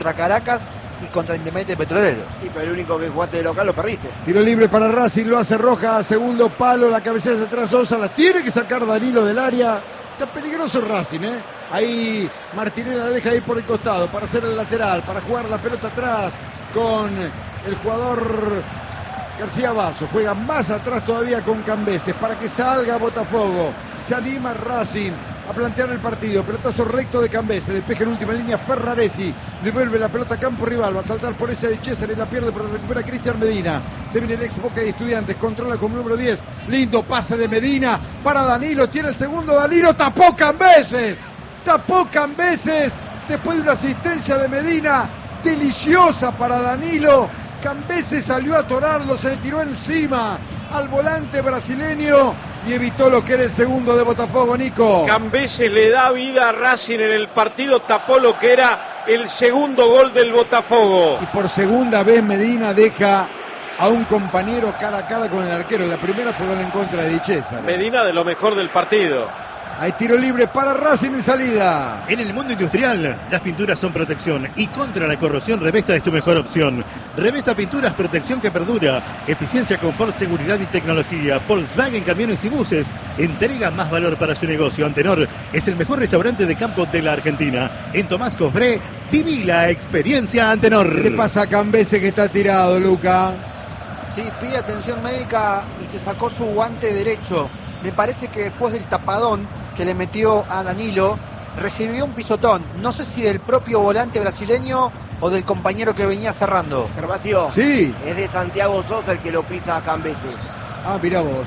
contra Caracas y contra Independiente Petrolero. Sí, pero el único que jugaste de local lo perdiste. Tiro libre para Racing, lo hace Rojas, segundo palo, la cabecera hacia atrás, Sosa, la tiene que sacar Danilo del área. Está peligroso Racing, ¿eh? Ahí Martinelli la deja ir por el costado para hacer el lateral, para jugar la pelota atrás con el jugador García Basso. Juega más atrás todavía con Cambeses para que salga Botafogo. Se anima Racing a plantear el partido. Pelotazo recto de Cambeses. Despeja en última línea Ferraresi. Devuelve la pelota a campo rival. Va a saltar por esa de César y la pierde, pero recupera Cristian Medina. Se viene el ex Boca y Estudiantes. Controla con número 10. Lindo pase de Medina para Danilo. Tiene el segundo Danilo. Tapó Cambeses. Tapó Cambeses. Después de una asistencia de Medina deliciosa para Danilo. Cambeses salió a atorarlo. Se le tiró encima al volante brasileño y evitó lo que era el segundo de Botafogo, Nico. Cambeses le da vida a Racing en el partido, tapó lo que era el segundo gol del Botafogo. Y por segunda vez Medina deja a un compañero cara a cara con el arquero. La primera fue gol en contra de Di César. Medina de lo mejor del partido. Hay tiro libre para Racing en salida. En el mundo industrial, las pinturas son protección y contra la corrosión Revesta es tu mejor opción. Revesta Pinturas, protección que perdura, eficiencia, confort, seguridad y tecnología. Volkswagen Camiones y Buses entrega más valor para su negocio. Antenor es el mejor restaurante de campo de la Argentina. En Tomás Cosbré, viví la experiencia Antenor. ¿Qué le pasa a Cambeses que está tirado, Luca? Sí, pide atención médica y se sacó su guante derecho. Me parece que después del tapadón que le metió a Danilo, recibió un pisotón. No sé si del propio volante brasileño o del compañero que venía cerrando. Gervasio, Sí. es de Santiago Sosa el que lo pisa a Cambeses. Ah, mirá vos.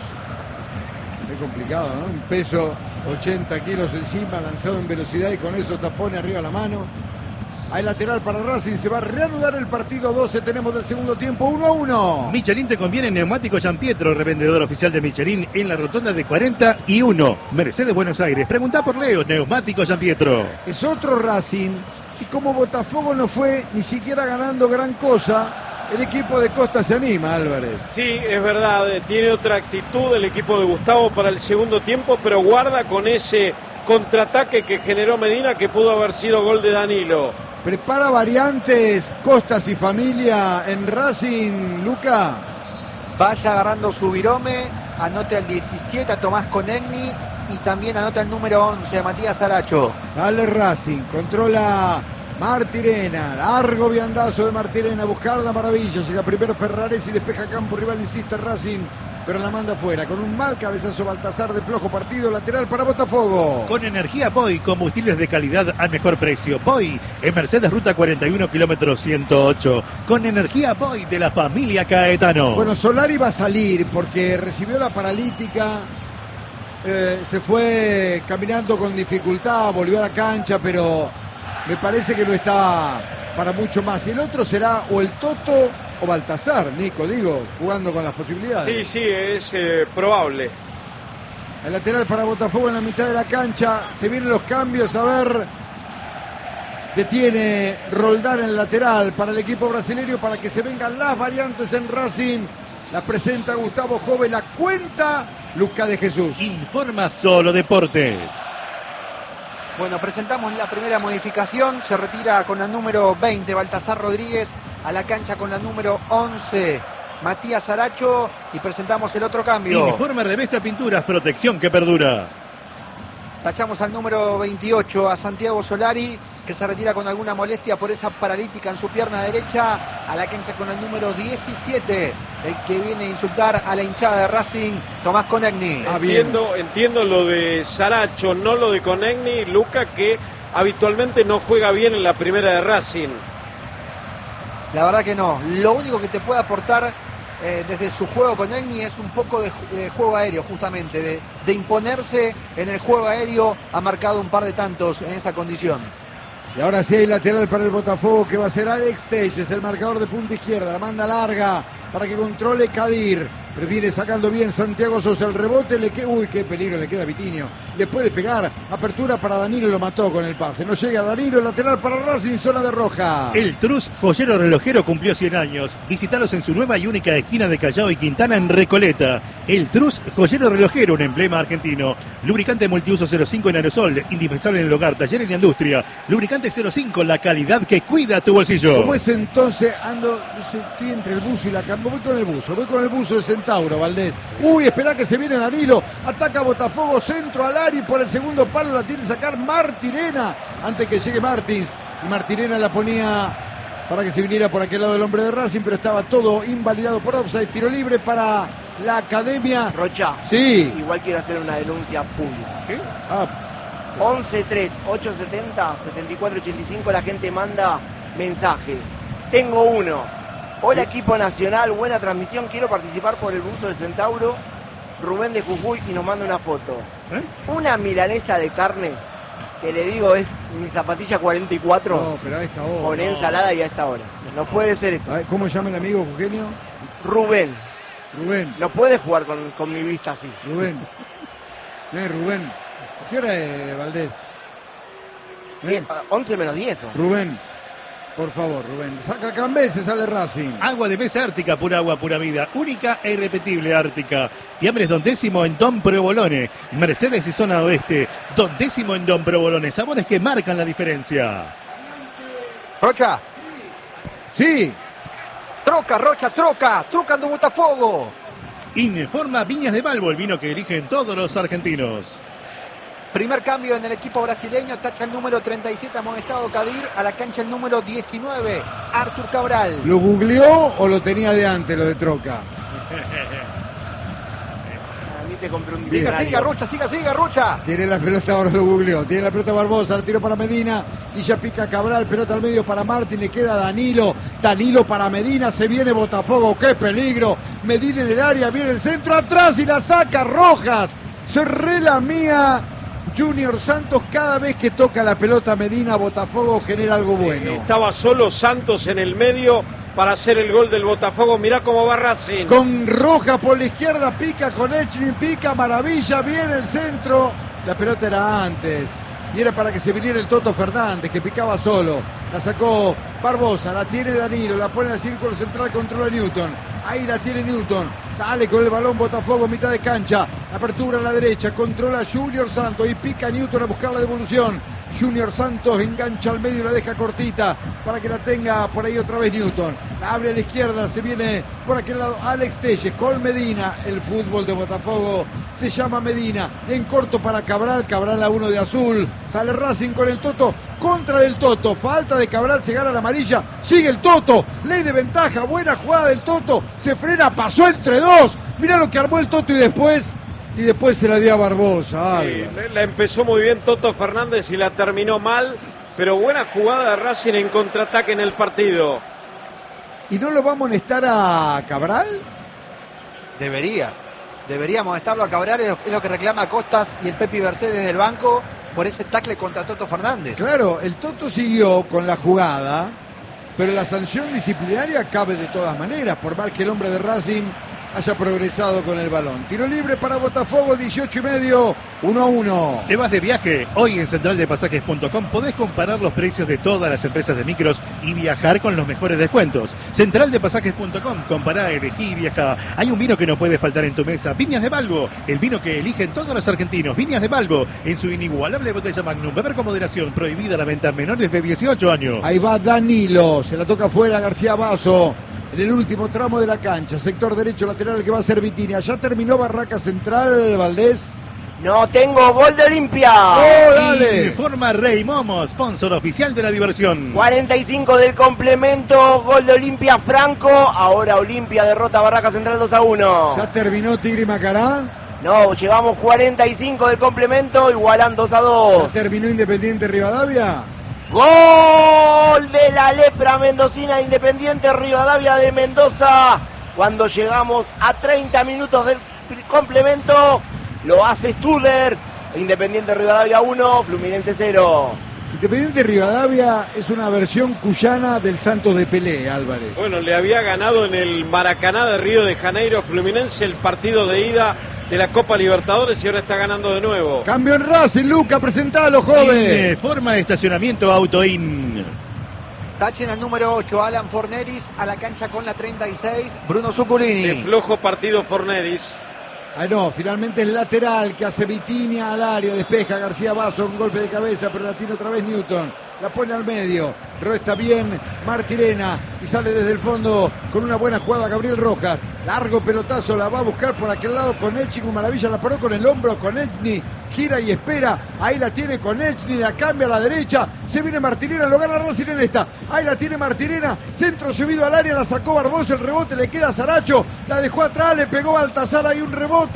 Es complicado, ¿no? Un peso, 80 kilos encima, lanzado en velocidad y con eso tapone arriba la mano. Hay lateral para Racing, se va a reanudar el partido. 12 tenemos del segundo tiempo, 1-1. Michelin te conviene Neumático Gianpietro, revendedor oficial de Michelin en la rotonda de 41, Mercedes, Buenos Aires. Preguntá por Leo, Neumático Gianpietro. Es otro Racing y como Botafogo no fue ni siquiera ganando gran cosa, el equipo de Costa se anima, Álvarez. Sí, es verdad, tiene otra actitud el equipo de Gustavo para el segundo tiempo, pero guarda con ese contraataque que generó Medina, que pudo haber sido gol de Danilo. Prepara variantes Costas y familia en Racing, Luca. Vaya agarrando su virome, anota el 17 a Tomás Conegni y también anota el número 11 a Matías Aracho. Sale Racing, controla Martirena, largo viandazo de Martirena, buscar la maravilla. Llega primero Ferrares y despeja campo rival, insiste Racing, pero la manda afuera. Con un mal cabezazo Baltasar de flojo partido, lateral para Botafogo. Con energía Boy, combustibles de calidad al mejor precio. Boy, en Mercedes Ruta 41, kilómetro 108. Con energía Boy de la familia Caetano. Bueno, Solari va a salir porque recibió la paralítica. Se fue caminando con dificultad, volvió a la cancha, pero me parece que no está para mucho más. Y el otro será o el Toto o Baltasar, Nico, digo, jugando con las posibilidades. Sí, es probable. El lateral para Botafogo en la mitad de la cancha. Se vienen los cambios, a ver. Detiene Roldán en el lateral para el equipo brasileño para que se vengan las variantes en Racing. La presenta Gustavo Jove, la cuenta Luca de Jesús. Informa Solo Deportes. Bueno, presentamos la primera modificación. Se retira con la número 20 Baltasar Rodríguez a la cancha con la número 11 Matías Aracho y presentamos el otro cambio. Informa Revesta Pinturas, protección que perdura. Tachamos al número 28 a Santiago Solari, que se retira con alguna molestia por esa paralítica en su pierna derecha, a la cancha con el número 17, el que viene a insultar a la hinchada de Racing, Tomás Conegni. Entiendo lo de Saracho, no lo de Conegni, Luca, que habitualmente no juega bien en la primera de Racing. La verdad que no. Lo único que te puede aportar desde su juego con Egni es un poco de juego aéreo, justamente, de imponerse en el juego aéreo. Ha marcado un par de tantos en esa condición. Y ahora sí hay lateral para el Botafogo, que va a ser Alex Telles, el marcador de punta izquierda. La manda larga para que controle Kadir. Pero viene sacando bien Santiago Sosa. El rebote le queda. Uy, qué peligro le queda a Vitinho. Le puede pegar. Apertura para Danilo. Lo mató con el pase. No llega Danilo. Lateral para Racing. Zona de Roja. El Trus Joyero Relojero cumplió 100 años. Visítalos en su nueva y única esquina de Callao y Quintana en Recoleta. El Trus Joyero Relojero, un emblema argentino. Lubricante multiuso 05 en aerosol. Indispensable en el hogar, taller y la industria. Lubricante 05, la calidad que cuida tu bolsillo. ¿Cómo es entonces? Ando. No sé, estoy entre el buzo y la cama. Voy con el buzo. Voy con el buzo de Centauro, Valdés. Uy, espera que se viene Danilo. Ataca Botafogo. Centro al área y por el segundo palo la tiene que sacar Martirena. Antes que llegue Martins. Y Martirena la ponía para que se viniera por aquel lado del hombre de Racing, pero estaba todo invalidado por offside. Tiro libre para la Academia. Rocha. Sí. Igual quiero hacer una denuncia pública. ¿Qué? 11-3-870-7485, la gente manda mensajes. Tengo uno. Hola equipo nacional, buena transmisión, quiero participar por el buzo de Centauro. Rubén de Jujuy y nos manda una foto. Una milanesa de carne, que le digo es mi zapatilla 44. No, pero a esta hora. Con ensalada y a esta hora. No puede ser esto. ¿Cómo llama el amigo Eugenio? Rubén. Rubén. No puede jugar con mi vista así. Rubén. Rubén. ¿Qué hora es, Valdés? 11 menos 10. Rubén. Por favor, Rubén. Saca Cambé, se sale Racing. Agua de mesa Ártica, pura agua, pura vida. Única e irrepetible Ártica. Tiambres Don Décimo en Don Provolone. Mercedes y Zona Oeste. Don Décimo en Don Provolone. Sabores que marcan la diferencia. Rocha. Sí. Troca, Rocha, troca. Trucando Botafogo. Informa Viñas de Balbo, el vino que eligen todos los argentinos. Primer cambio en el equipo brasileño, tacha el número 37 amonestado Kadir, a la cancha el número 19, Artur Cabral. ¿Lo googleó o lo tenía de antes, lo de Troca? A mí se compró un Siga, Rocha, siga, Rocha. Tiene la pelota, ahora lo googleó. Tiene la pelota Barbosa, el tiro para Medina. Y ya pica Cabral, pelota al medio para Martín, le queda Danilo. Danilo para Medina, se viene Botafogo, qué peligro. Medina en el área, viene el centro atrás y la saca Rojas. Se relamía Junior Santos. Cada vez que toca la pelota Medina, Botafogo genera algo bueno. Estaba solo Santos en el medio para hacer el gol del Botafogo. Mirá cómo va Racing. Con Roja por la izquierda, pica con Echnin, pica, maravilla, viene el centro. La pelota era antes. Y era para que se viniera el Toto Fernández, que picaba solo. La sacó Barbosa, la tiene Danilo, la pone al círculo central, controla Newton. Ahí la tiene Newton. Sale con el balón Botafogo, mitad de cancha. Apertura a la derecha, controla Junior Santos y pica Newton a buscar la devolución. Junior Santos engancha al medio y la deja cortita para que la tenga por ahí otra vez Newton. La abre a la izquierda, se viene por aquel lado Alex Telles con Medina. El fútbol de Botafogo se llama Medina. En corto para Cabral, Cabral a uno de azul. Sale Racing con el Toto, contra del Toto. Falta de Cabral, se gana la amarilla. Sigue el Toto, ley de ventaja, buena jugada del Toto. Se frena, pasó entre dos. Mirá lo que armó el Toto y después se la dio a Barbosa. Sí, la empezó muy bien Toto Fernández y la terminó mal, pero buena jugada de Racing en contraataque en el partido. ¿Y no lo va a amonestar a Cabral? Debería amonestarlo a Cabral, es lo que reclama Costas y el Pepi Mercedes desde el banco por ese tackle contra Toto Fernández. Claro, el Toto siguió con la jugada, pero la sanción disciplinaria cabe de todas maneras, por más que el hombre de Racing haya progresado con el balón. Tiro libre para Botafogo, 18:30, 1-1. ¿Te vas de viaje? Hoy en centraldepasajes.com podés comparar los precios de todas las empresas de micros y viajar con los mejores descuentos. Centraldepasajes.com, compará, elegí y viajá. Hay un vino que no puede faltar en tu mesa, Viñas de Balbo, el vino que eligen todos los argentinos. Viñas de Balbo, en su inigualable botella Magnum. Beber con moderación, prohibida la venta a menores de 18 años. Ahí va Danilo, se la toca afuera García Basso. En el último tramo de la cancha, sector derecho lateral que va a ser Vitinha. Ya terminó Barraca Central, Valdés. No tengo gol de Olimpia. ¡Oh, dale! Informa Rey Momo, sponsor oficial de la diversión. 45 del complemento, gol de Olimpia Franco. Ahora Olimpia derrota a Barraca Central 2-1. Ya terminó Tigre Macará. No, llevamos 45 del complemento, igualan 2-2. Ya terminó Independiente Rivadavia. Gol de la lepra mendocina, Independiente Rivadavia de Mendoza. Cuando llegamos a 30 minutos del complemento, lo hace Studer. Independiente Rivadavia 1, Fluminense 0. Independiente Rivadavia es una versión cuyana del Santos de Pelé, Álvarez. Bueno, le había ganado en el Maracaná de Río de Janeiro Fluminense el partido de ida de la Copa Libertadores y ahora está ganando de nuevo. Cambio en Racing, Luca, presentalo, joven. Forma de estacionamiento Autoin. Tachen al número 8, Alan Forneris, a la cancha con la 36, Bruno Zuculini. De flojo partido Forneris. Ah, no, finalmente es lateral que hace Vitinha al área, despeja García Basso, un golpe de cabeza, pero la tiene otra vez Newton, la pone al medio, está bien Martirena y sale desde el fondo con una buena jugada Gabriel Rojas, largo pelotazo, la va a buscar por aquel lado con Echny, maravilla, la paró con el hombro con Echny, gira y espera, ahí la tiene con Echny, la cambia a la derecha, se viene Martirena, lo gana Racing en esta, ahí la tiene Martirena, centro subido al área, la sacó Barbosa, el rebote le queda a Saracho, la dejó atrás, le pegó Baltazar, hay un rebote.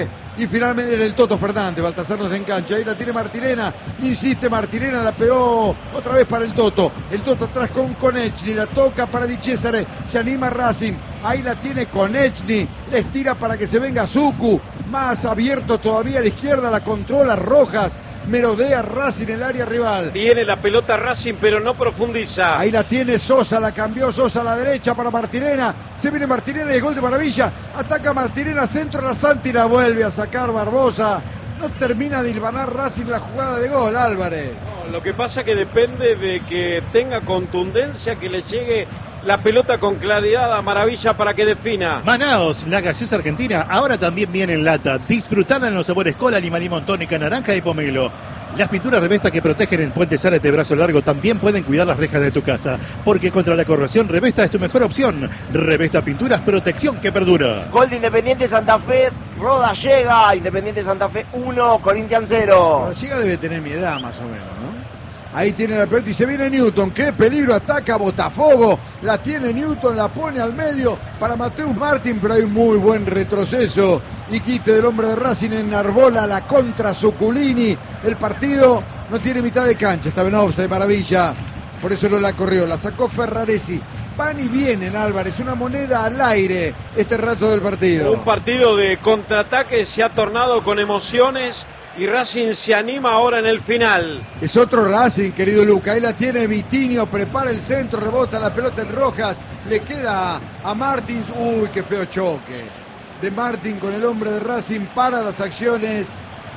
Y finalmente era el Toto Fernández, Baltazar no se engancha, ahí la tiene Martirena, insiste Martirena, la pegó otra vez para el Toto atrás con Konechny, la toca para Di Cesare, se anima Racing, ahí la tiene Konechny, le estira para que se venga Zucu, más abierto todavía a la izquierda, la controla Rojas, merodea Racing en el área rival. Tiene la pelota Racing, pero no profundiza. Ahí la tiene Sosa, la cambió Sosa a la derecha para Martirena. Se viene Martirena y el gol de maravilla. Ataca Martirena, centro la Santi, la vuelve a sacar Barbosa. No termina de hilvanar Racing la jugada de gol, Álvarez. No, lo que pasa que depende de que tenga contundencia, que le llegue la pelota con claridad a Maravilla para que defina. Manaos, la gaseosa argentina, ahora también viene en lata. Disfrutala en los sabores cola, limón tónica, naranja y pomelo. Las pinturas Revesta que protegen el puente Zárate Brazo Largo también pueden cuidar las rejas de tu casa. Porque contra la corrosión, Revesta es tu mejor opción. Revesta Pinturas, protección que perdura. Gol de Independiente Santa Fe, Roda llega, Independiente Santa Fe 1, Corinthians 0. Llega debe tener mi edad más o menos, ¿no? Ahí tiene la pelota y se viene Newton. ¡Qué peligro! Ataca Botafogo. La tiene Newton, la pone al medio para Mateus Martín, pero hay un muy buen retroceso. Y quite del hombre de Racing enarbola la contra Zuculini. El partido no tiene mitad de cancha. Está Benovsa de maravilla. Por eso no la corrió. La sacó Ferraresi. Van y vienen, Álvarez. Una moneda al aire este rato del partido. Un partido de contraataque se ha tornado con emociones. Y Racing se anima ahora en el final. Es otro Racing, querido Luca. Ahí la tiene Vitinho, prepara el centro, rebota la pelota en Rojas. Le queda a Martins. Uy, qué feo choque de Martín con el hombre de Racing para las acciones.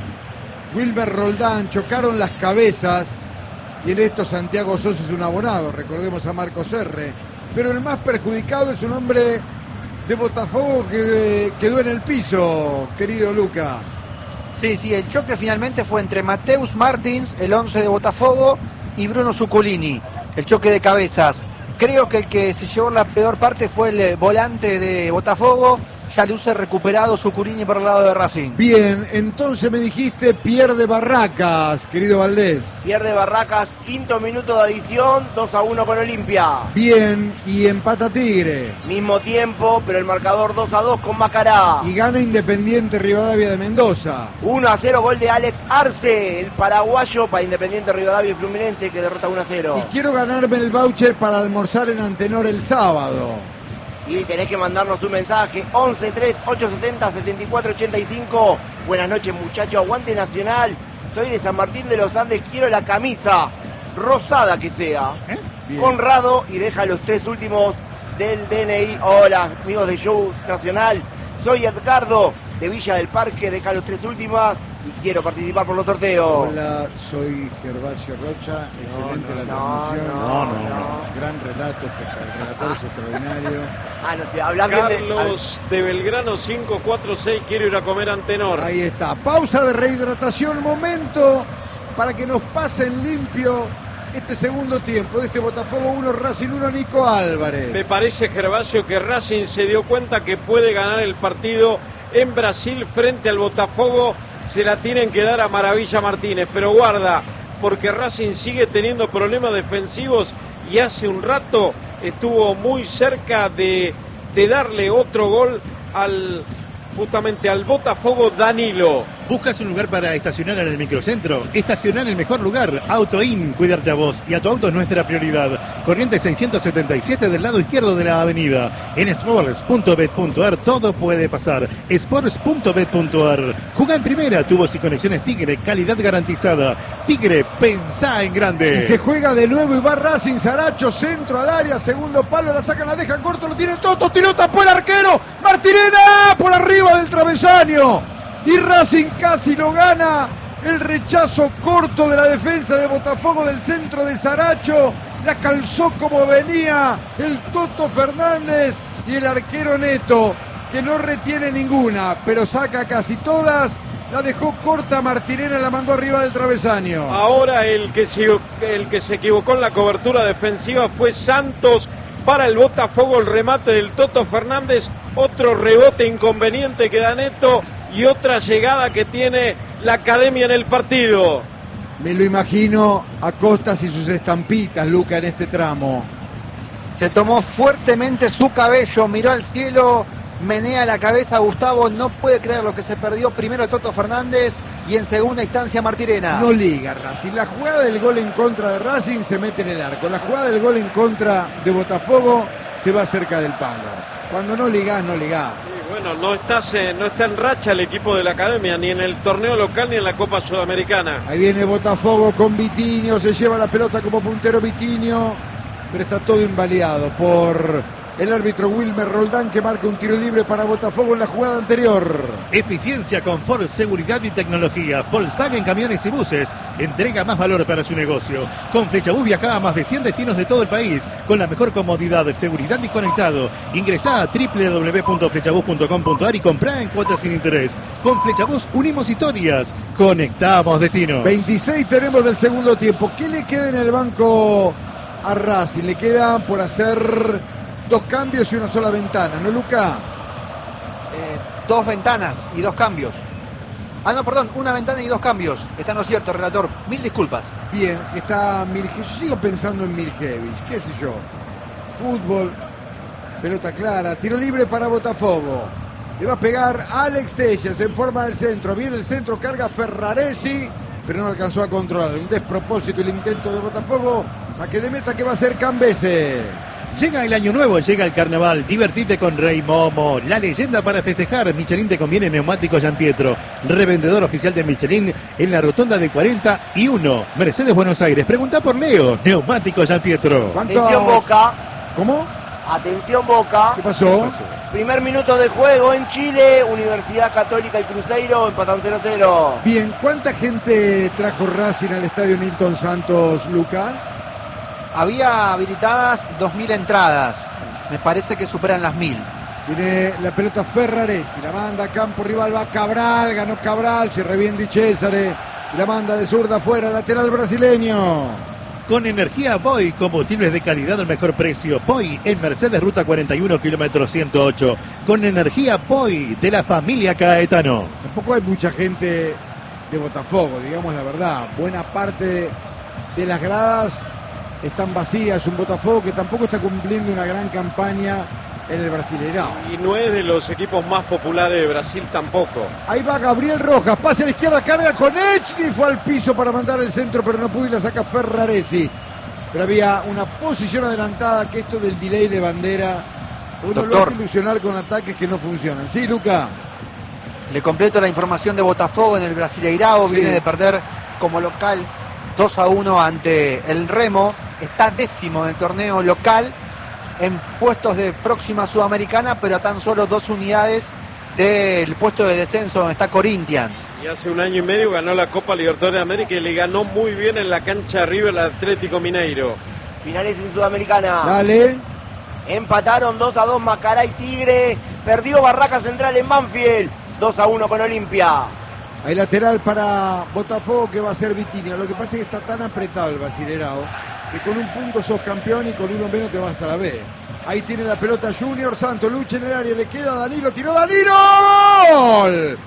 Wilmer Roldán, chocaron las cabezas. Y en esto Santiago Sosa es un abonado. Recordemos a Marcos R. Pero el más perjudicado es un hombre de Botafogo que quedó en el piso, querido Luca. Sí, el choque finalmente fue entre Mateus Martins, el 11 de Botafogo, y Bruno Zuculini, el choque de cabezas. Creo que el que se llevó la peor parte fue el volante de Botafogo, ya luce recuperado Zuculini por el lado de Racing. Bien, entonces me dijiste pierde Barracas, querido Valdés. Pierde Barracas, quinto minuto de adición, 2-1 con Olimpia. Bien, y empata Tigre. Mismo tiempo, pero el marcador 2-2 con Macará. Y gana Independiente Rivadavia de Mendoza. 1-0 gol de Alex Arce, el paraguayo para Independiente Rivadavia y Fluminense que derrota 1-0. Y quiero ganarme el voucher para almorzar en Antenor el sábado. Y tenés que mandarnos tu mensaje 11-3-870-7485. Buenas noches muchachos, aguante Nacional. Soy de San Martín de los Andes, quiero la camisa rosada que sea. Conrado y deja los 3 últimos del DNI. Hola amigos de Show Nacional, soy Edgardo de Villa del Parque, deja los 3 últimas y quiero participar por los sorteos. Hola, soy Gervasio Rocha, excelente la transmisión. Gran relato, el relator es extraordinario. No sé, hablan bien Carlos de Belgrano 546, quiero ir a comer Antenor. Ahí está, pausa de rehidratación, momento para que nos pasen limpio este segundo tiempo de este Botafogo 1, Racing 1, Nico Álvarez. Me parece, Gervasio, que Racing se dio cuenta que puede ganar el partido en Brasil frente al Botafogo. Se la tienen que dar a Maravilla Martínez, pero guarda, porque Racing sigue teniendo problemas defensivos y hace un rato estuvo muy cerca de darle otro gol justamente al Botafogo Danilo. ¿Buscas un lugar para estacionar en el microcentro? Estacionar en el mejor lugar. AutoIn, cuidarte a vos y a tu auto es nuestra prioridad. Corriente 677 del lado izquierdo de la avenida. En sports.bet.ar todo puede pasar. Sports.bet.ar. Jugá en primera, tubos y conexiones Tigre, calidad garantizada. Tigre, pensá en grande. Y se juega de nuevo y va Racing, Saracho, centro al área, segundo palo, la sacan, la dejan corto, lo tiene el Toto, tiró, tapó el arquero, Martirena por arriba del travesaño. Y Racing casi lo gana. El rechazo corto de la defensa de Botafogo del centro de Saracho. La calzó como venía el Toto Fernández. Y el arquero Neto, que no retiene ninguna, pero saca casi todas. La dejó corta Martirena, la mandó arriba del travesaño. Ahora el que se equivocó en la cobertura defensiva fue Santos. Para el Botafogo el remate del Toto Fernández. Otro rebote inconveniente que da Neto. Y otra llegada que tiene la Academia en el partido. Me lo imagino a Costas y sus estampitas, Luca, en este tramo. Se tomó fuertemente su cabello, miró al cielo, menea la cabeza. Gustavo no puede creer lo que se perdió. Primero Toto Fernández y en segunda instancia Martirena. No liga Racing. La jugada del gol en contra de Racing se mete en el arco. La jugada del gol en contra de Botafogo se va cerca del palo. Cuando no ligás, no ligás. Sí, bueno, no está en racha el equipo de la Academia, ni en el torneo local ni en la Copa Sudamericana. Ahí viene Botafogo con Vitinho, se lleva la pelota como puntero Vitinho, pero está todo invalidado por el árbitro Wilmer Roldán, que marca un tiro libre para Botafogo en la jugada anterior. Eficiencia, confort, seguridad y tecnología. Volkswagen Camiones y Buses entrega más valor para su negocio. Con Flechabús viaja a más de 100 destinos de todo el país con la mejor comodidad, seguridad y conectado. Ingresá a www.flechabús.com.ar y comprá en cuotas sin interés. Con Flechabús unimos historias, conectamos destinos. 26 tenemos del segundo tiempo. ¿Qué le queda en el banco a Racing? Le queda por hacer 2 cambios y una sola ventana, ¿no, Luca? 2 ventanas y 2 cambios. Ah, no, perdón, una ventana y 2 cambios. Está no cierto, relator. Mil disculpas. Bien, está Miljevic. Yo sigo pensando en Miljevic, qué sé yo. Fútbol, pelota clara, tiro libre para Botafogo. Le va a pegar Alex Telles en forma del centro. Viene el centro, carga Ferraresi, pero no alcanzó a controlar. Un despropósito el intento de Botafogo. Saque de meta que va a ser Cambeses. Llega el año nuevo, llega el carnaval, divertite con Rey Momo, la leyenda para festejar. Michelin te conviene Neumáticos Gianpietro, revendedor oficial de Michelin en la rotonda de 41, Mercedes Buenos Aires. Pregunta por Leo, Neumáticos Gianpietro. Atención Boca, ¿Cómo? atención Boca. ¿Qué pasó? Primer minuto de juego en Chile, Universidad Católica y Cruzeiro empatan 0-0. Bien, ¿cuánta gente trajo Racing al estadio Nilton Santos, Luca? Había habilitadas 2.000 entradas. Me parece que superan las 1.000. Tiene la pelota Ferraresi, la manda a campo rival, va Cabral, ganó Cabral, se reviende Di Cesare, y la manda de zurda afuera, lateral brasileño. Con energía Poi, combustibles de calidad al mejor precio. Poi en Mercedes Ruta 41, kilómetro 108. Con energía Poi de la familia Caetano. Tampoco hay mucha gente de Botafogo, digamos la verdad. Buena parte de las gradas están vacías. Un Botafogo que tampoco está cumpliendo una gran campaña en el Brasileirão. Y no es de los equipos más populares de Brasil tampoco. Ahí va Gabriel Rojas, pase a la izquierda, carga con Echny, fue al piso para mandar el centro, pero no pudo y la saca Ferraresi. Pero había una posición adelantada, que esto del delay de bandera, uno lo hace ilusionar con ataques que no funcionan. ¿Sí, Luca? Le completo la información de Botafogo en el Brasileirão. Viene de perder como local 2-1 ante el Remo. Está 10º en el torneo local, en puestos de próxima Sudamericana, pero a tan solo 2 unidades del puesto de descenso donde está Corinthians. Y hace 1 año y medio ganó la Copa Libertadores de América y le ganó muy bien en la cancha de River al Atlético Mineiro. Finales en Sudamericana. Dale. Empataron 2-2 Macará y Tigre. Perdió Barraca Central en Banfield. 2-1 con Olimpia. Hay lateral para Botafogo que va a ser Vitinho. Lo que pasa es que está tan apretado el Brasileirão que con un punto sos campeón y con uno menos te vas a la B. Ahí tiene la pelota Junior Santos, lucha en el área, le queda Danilo, tiró Danilo, ¡gol!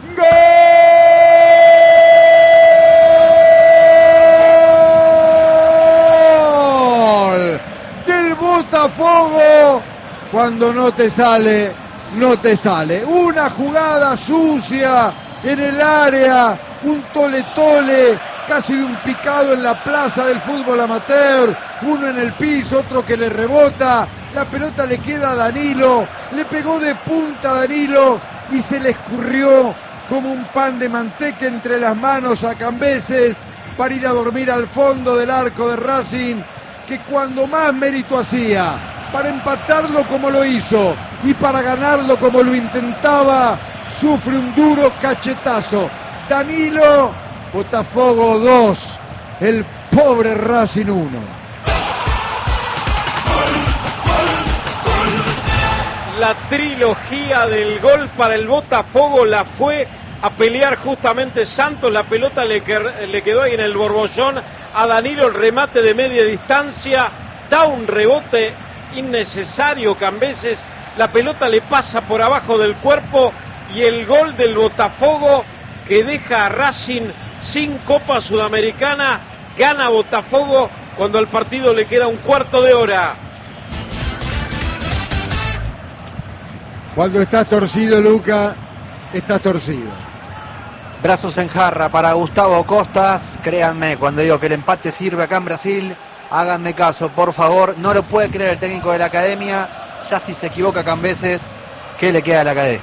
¡Gol! Del Botafogo. Cuando no te sale, no te sale. Una jugada sucia en el área, un tole-tole, casi de un picado en la plaza del fútbol amateur, uno en el piso, otro que le rebota, la pelota le queda a Danilo, le pegó de punta a Danilo y se le escurrió como un pan de manteca entre las manos a Cambeses para ir a dormir al fondo del arco de Racing, que cuando más mérito hacía, para empatarlo como lo hizo y para ganarlo como lo intentaba, sufre un duro cachetazo. Danilo, Botafogo 2, el pobre Racing 1. La trilogía del gol para el Botafogo la fue a pelear justamente Santos. La pelota le quedó ahí en el borbollón a Danilo, el remate de media distancia, da un rebote innecesario Cambeses, la pelota le pasa por abajo del cuerpo y el gol del Botafogo que deja a Racing sin Copa Sudamericana. Gana Botafogo cuando al partido le queda un cuarto de hora. Cuando estás torcido, Luca, estás torcido. Brazos en jarra para Gustavo Costas. Créanme, cuando digo que el empate sirve acá en Brasil, háganme caso, por favor. No lo puede creer el técnico de la academia. Ya si se equivoca Cambeses, ¿qué le queda a la academia?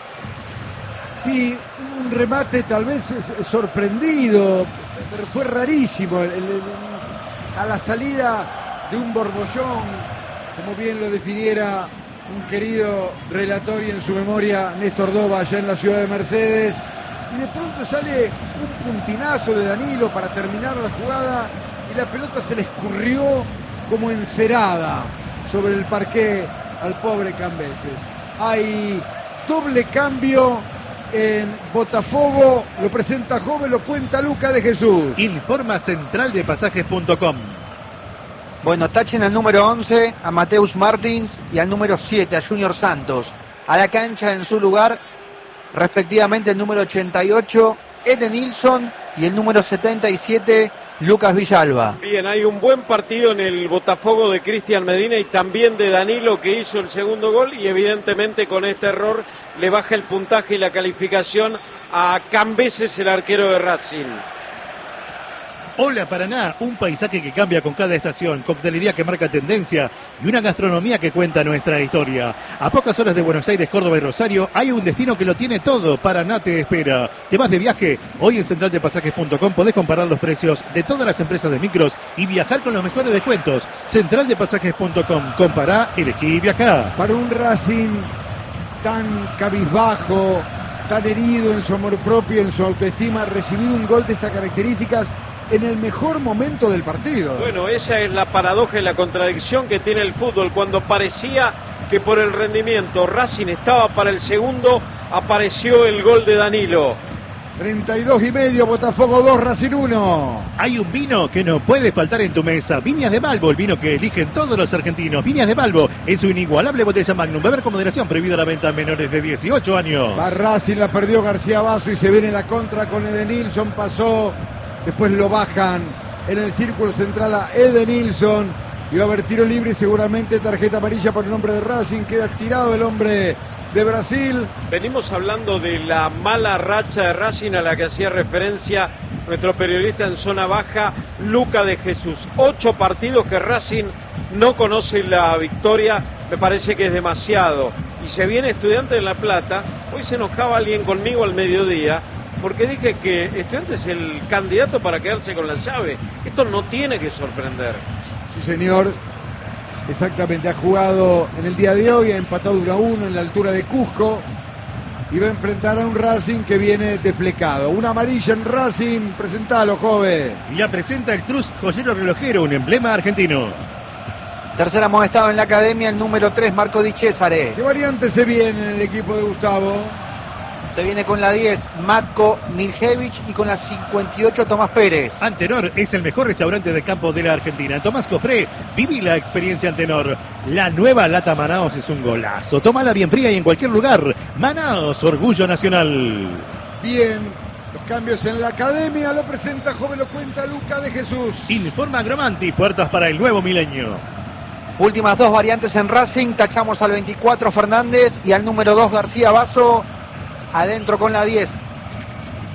Sí, un remate tal vez sorprendido, pero fue rarísimo. A la salida de un borbollón, como bien lo definiera un querido relator y en su memoria Néstor Dova allá en la ciudad de Mercedes, y de pronto sale un puntinazo de Danilo para terminar la jugada y la pelota se le escurrió como encerada sobre el parqué al pobre Cambeses. Hay doble cambio en Botafogo, lo presenta Joven, lo cuenta Luca de Jesús. Informa centraldepasajes.com. Bueno, tachen al número 11 a Mateus Martins y al número 7 a Junior Santos. A la cancha en su lugar, respectivamente el número 88 Edenilson y el número 77 Lucas Villalba. Bien, hay un buen partido en el Botafogo de Cristian Medina y también de Danilo, que hizo el segundo gol, y evidentemente con este error le baja el puntaje y la calificación a Cambeses, el arquero de Racing. Hola Paraná, un paisaje que cambia con cada estación, coctelería que marca tendencia y una gastronomía que cuenta nuestra historia. A pocas horas de Buenos Aires, Córdoba y Rosario hay un destino que lo tiene todo. Paraná te espera. ¿Te vas de viaje? Hoy en centraldepasajes.com podés comparar los precios de todas las empresas de micros y viajar con los mejores descuentos. Centraldepasajes.com. Compará, elegí y viajá. Para un Racing tan cabizbajo, tan herido en su amor propio, en su autoestima, recibir un gol de estas características en el mejor momento del partido. Bueno, esa es la paradoja y la contradicción que tiene el fútbol. Cuando parecía que por el rendimiento Racing estaba para el segundo, apareció el gol de Danilo. 32,5, Botafogo 2, Racing 1. Hay un vino que no puede faltar en tu mesa. Viñas de Balbo, el vino que eligen todos los argentinos. Viñas de Balbo es su inigualable botella Magnum. Beber con moderación, prohibido la venta a menores de 18 años. Va Racing, la perdió García Basso y se viene la contra con Edenilson. Pasó, después lo bajan en el círculo central a Edenilson. Y va a haber tiro libre y seguramente tarjeta amarilla por el hombre de Racing. Queda tirado el hombre de Brasil. Venimos hablando de la mala racha de Racing a la que hacía referencia nuestro periodista en zona baja, Luca de Jesús. 8 partidos que Racing no conoce la victoria, me parece que es demasiado. Y se viene Estudiantes en La Plata. Hoy se enojaba alguien conmigo al mediodía porque dije que Estudiantes es el candidato para quedarse con la llave. Esto no tiene que sorprender. Sí, señor. Exactamente, ha jugado en el día de hoy, ha empatado 1-1 en la altura de Cusco y va a enfrentar a un Racing que viene deflecado. Una amarilla en Racing, presentalo, joven. Y la presenta el Trust Joyero Relojero, un emblema argentino. Tercer amonestado en la academia, el número 3, Marco Di Cesare. ¿Qué variante se viene en el equipo de Gustavo? Se viene con la 10, Matko Miljevich, y con la 58, Tomás Pérez. Antenor es el mejor restaurante de campo de la Argentina. Tomás Copré, viví la experiencia Antenor. La nueva lata Manaos es un golazo. Tómala bien fría y en cualquier lugar. Manaos, orgullo nacional. Bien, los cambios en la academia lo presenta, joven, lo cuenta Luca de Jesús. Informa Agromanti, puertas para el nuevo milenio. Últimas 2 variantes en Racing, tachamos al 24 Fernández y al número 2 García Basso. Adentro con la 10,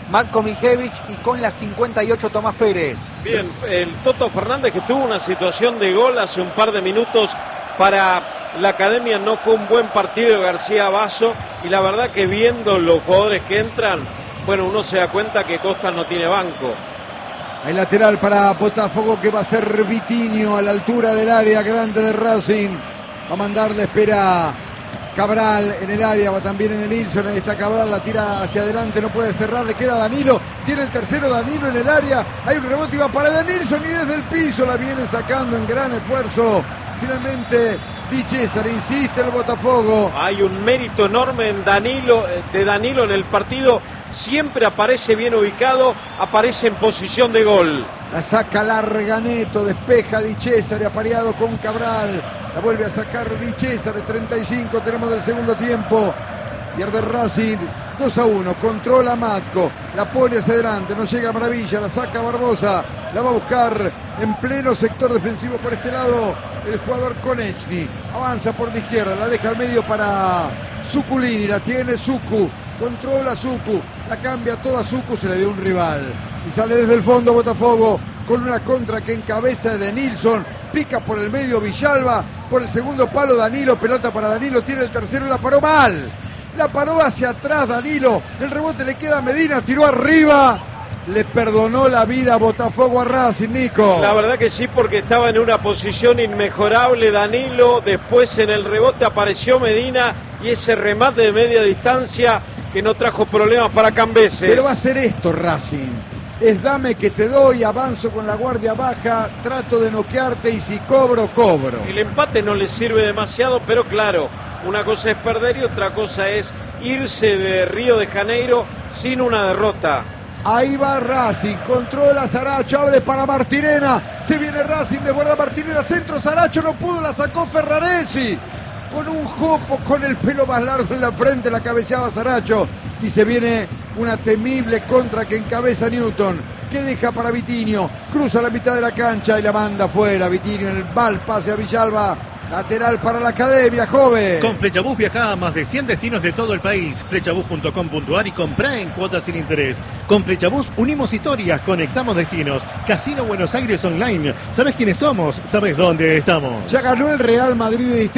Matko Mijevich y con la 58 Tomás Pérez. Bien, el Toto Fernández, que tuvo una situación de gol hace un par de minutos para la Academia, no fue un buen partido de García Basso, y la verdad que viendo los jugadores que entran, bueno, uno se da cuenta que Costa no tiene banco. Hay lateral para Botafogo, que va a ser Vitinho a la altura del área grande de Racing. Va a mandarle, espera Cabral en el área, va también en el Ilson. Ahí está Cabral, la tira hacia adelante, no puede cerrar, le queda Danilo. Tiene el tercero Danilo en el área. Hay un rebote y va para Danilson, y desde el piso la viene sacando en gran esfuerzo. Finalmente Di César, insiste el Botafogo. Hay un mérito enorme en de Danilo en el partido. Siempre aparece bien ubicado, aparece en posición de gol. La saca larga Neto, despeja Di César, apareado con Cabral. La vuelve a sacar Di César, 35 tenemos del segundo tiempo. Pierde Racing, 2-1, controla Matko, la pone hacia adelante, no llega Maravilla, la saca Barbosa, la va a buscar en pleno sector defensivo por este lado el jugador Konechny. Avanza por la izquierda, la deja al medio para Zuculini, la tiene Zucu, controla Zucu, la cambia toda Zucu, se le dio un rival. Y sale desde el fondo Botafogo con una contra que encabeza de Nilsson, pica por el medio Villalba, por el segundo palo Danilo, pelota para Danilo, tiene el tercero, la paró mal. La paró hacia atrás Danilo, el rebote le queda a Medina, tiró arriba, le perdonó la vida a Botafogo a Racing, Nico. La verdad que sí, porque estaba en una posición inmejorable Danilo, después en el rebote apareció Medina y ese remate de media distancia que no trajo problemas para Cambeses. Pero va a ser esto Racing, es dame que te doy, avanzo con la guardia baja, trato de noquearte y si cobro, cobro. El empate no le sirve demasiado, pero claro, una cosa es perder y otra cosa es irse de Río de Janeiro sin una derrota. Ahí va Racing, controla Saracho, abre para Martirena, se viene Racing, desborda Martirena, centro Saracho, no pudo, la sacó Ferraresi. Con un jopo, con el pelo más largo en la frente, la cabeceaba Saracho. Y se viene una temible contra que encabeza Newton, que deja para Vitinho, cruza la mitad de la cancha y la manda fuera. Vitinho en el mal pase a Villalba. Lateral para la Academia, joven. Con Flechabús viaja a más de 100 destinos de todo el país. Flechabús.com.ar y comprá en cuotas sin interés. Con Flechabús unimos historias, conectamos destinos. Casino Buenos Aires Online. ¿Sabes quiénes somos? ¿Sabes dónde estamos? Ya ganó el Real Madrid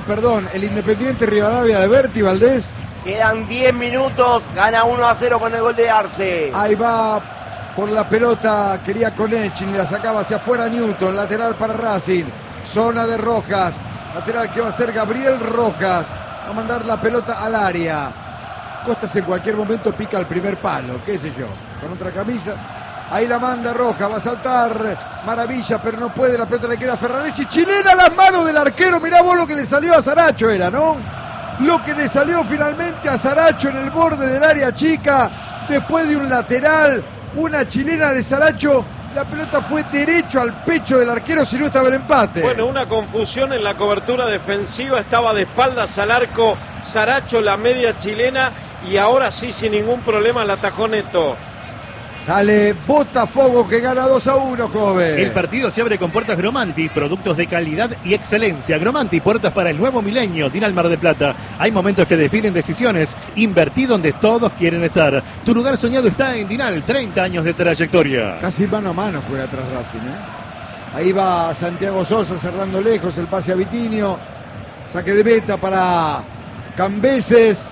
el Independiente Rivadavia de Berti, Valdés. Quedan 10 minutos, gana 1-0 con el gol de Arce. Ahí va por la pelota, quería Konechny, la sacaba hacia afuera Newton, lateral para Racing. Zona de Rojas, lateral que va a ser Gabriel Rojas, va a mandar la pelota al área. Costas en cualquier momento pica el primer palo, qué sé yo, con otra camisa. Ahí la manda Rojas, va a saltar Maravilla, pero no puede, la pelota le queda a Ferraresi. Chilena a las manos del arquero, mirá vos lo que le salió a Saracho era, ¿no? Lo que le salió finalmente a Saracho en el borde del área chica, después de un lateral, una chilena de Saracho. La pelota fue derecho al pecho del arquero, si no estaba el empate. Bueno, una confusión en la cobertura defensiva, estaba de espaldas al arco Saracho, la media chilena, y ahora sí, sin ningún problema, la atajó Neto. Sale Botafogo que gana 2-1, joven. El partido se abre con puertas Gromanti, productos de calidad y excelencia. Gromanti, puertas para el nuevo milenio. Dinal Mar del Plata. Hay momentos que definen decisiones. Invertí donde todos quieren estar. Tu lugar soñado está en Dinal, 30 años de trayectoria. Casi mano a mano juega atrás Racing, ¿eh? Ahí va Santiago Sosa cerrando lejos, el pase a Vitinho. Saque de meta para Cambeses.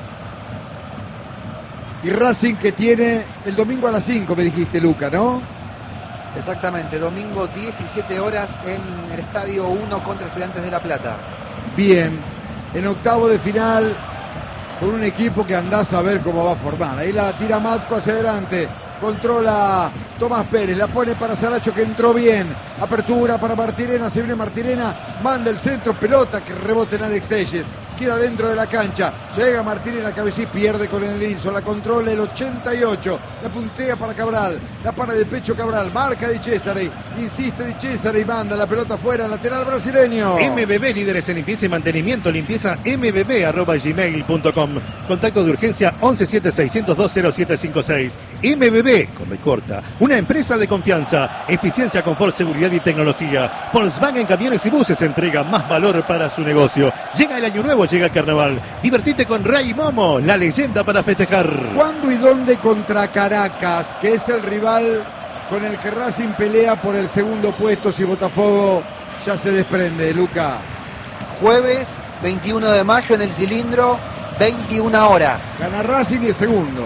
Y Racing que tiene el domingo a las 5, me dijiste, Luca, ¿no? Exactamente, domingo 17 horas en el Estadio 1 contra Estudiantes de La Plata. Bien, en octavo de final, con un equipo que andás a ver cómo va a formar. Ahí la tira Matko hacia adelante, controla Tomás Pérez, la pone para Saracho que entró bien. Apertura para Martirena, se viene Martirena, manda el centro, pelota que rebota en Alex Telles. Queda dentro de la cancha, llega Martínez, cabeza y pierde con el Nilsson, la controla el 88, la puntea para Cabral, la para de pecho Cabral, marca Di Cesare, insiste Di Cesare y manda la pelota fuera, lateral brasileño. MBB, líderes en limpieza y mantenimiento, limpieza mbb@gmail.com. Contacto de urgencia 1176020756. MBB, con B corta, una empresa de confianza, eficiencia, confort, seguridad y tecnología. Volkswagen Camiones y Buses entrega más valor para su negocio. Llega el año nuevo, llega el carnaval. Divertite con Ray Momo, la leyenda para festejar. ¿Cuándo y dónde contra Caracas, que es el rival con el que Racing pelea por el segundo puesto si Botafogo ya se desprende, Luca? Jueves 21 de mayo en el Cilindro, 21 horas. Gana Racing y el segundo.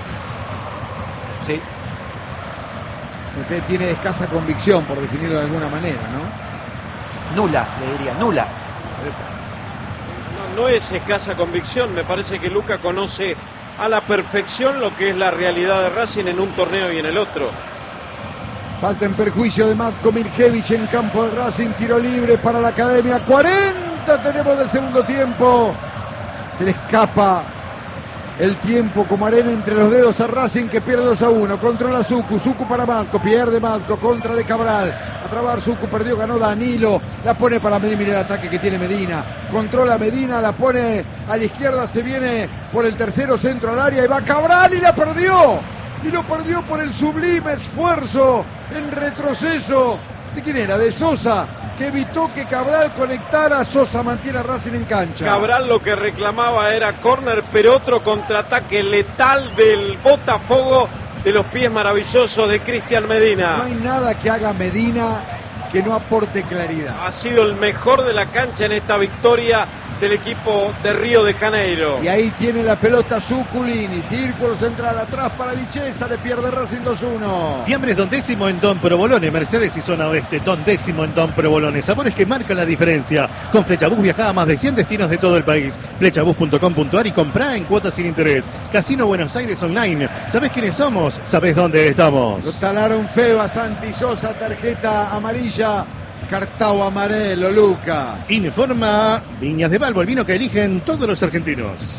Sí. Usted tiene escasa convicción, por definirlo de alguna manera, ¿no? Nula, le diría, nula. No es escasa convicción, me parece que Luca conoce a la perfección lo que es la realidad de Racing en un torneo y en el otro. Falta en perjuicio de Matko Mirjevich en campo de Racing, tiro libre para la Academia. 40 tenemos del segundo tiempo. Se le escapa el tiempo como arena entre los dedos a Racing, que pierde 2-1. Controla Suku, Suku para Matko, pierde Matko, contra de Cabral. A trabar Suku, perdió, ganó Danilo. La pone para Medina, mira el ataque que tiene Medina. Controla Medina, la pone a la izquierda, se viene por el tercero, centro al área y va Cabral y la perdió. Y lo perdió por el sublime esfuerzo en retroceso. ¿De quién era? De Sosa, que evitó que Cabral conectara. Sosa mantiene a Racing en cancha. Cabral lo que reclamaba era córner, pero otro contraataque letal del Botafogo, de los pies maravillosos de Cristian Medina. No hay nada que haga Medina que no aporte claridad. Ha sido el mejor de la cancha en esta victoria del equipo de Río de Janeiro. Y ahí tiene la pelota Zuculini, círculo central atrás para Di Cesare, pierde Racing 2-1. Fiambres Don Décimo en Don Provolone, Mercedes y zona oeste. Don Décimo en Don Provolone, sabores que marcan la diferencia. Con Flechabús viaja a más de 100 destinos de todo el país. Flechabús.com.ar y comprá en cuotas sin interés. Casino Buenos Aires Online. ¿Sabés quiénes somos? ¿Sabés dónde Lo estamos? talaron feo a Santi Sosa, tarjeta amarilla, cartao amarelo, Luca. Informa Viñas de Balbo, el vino que eligen todos los argentinos.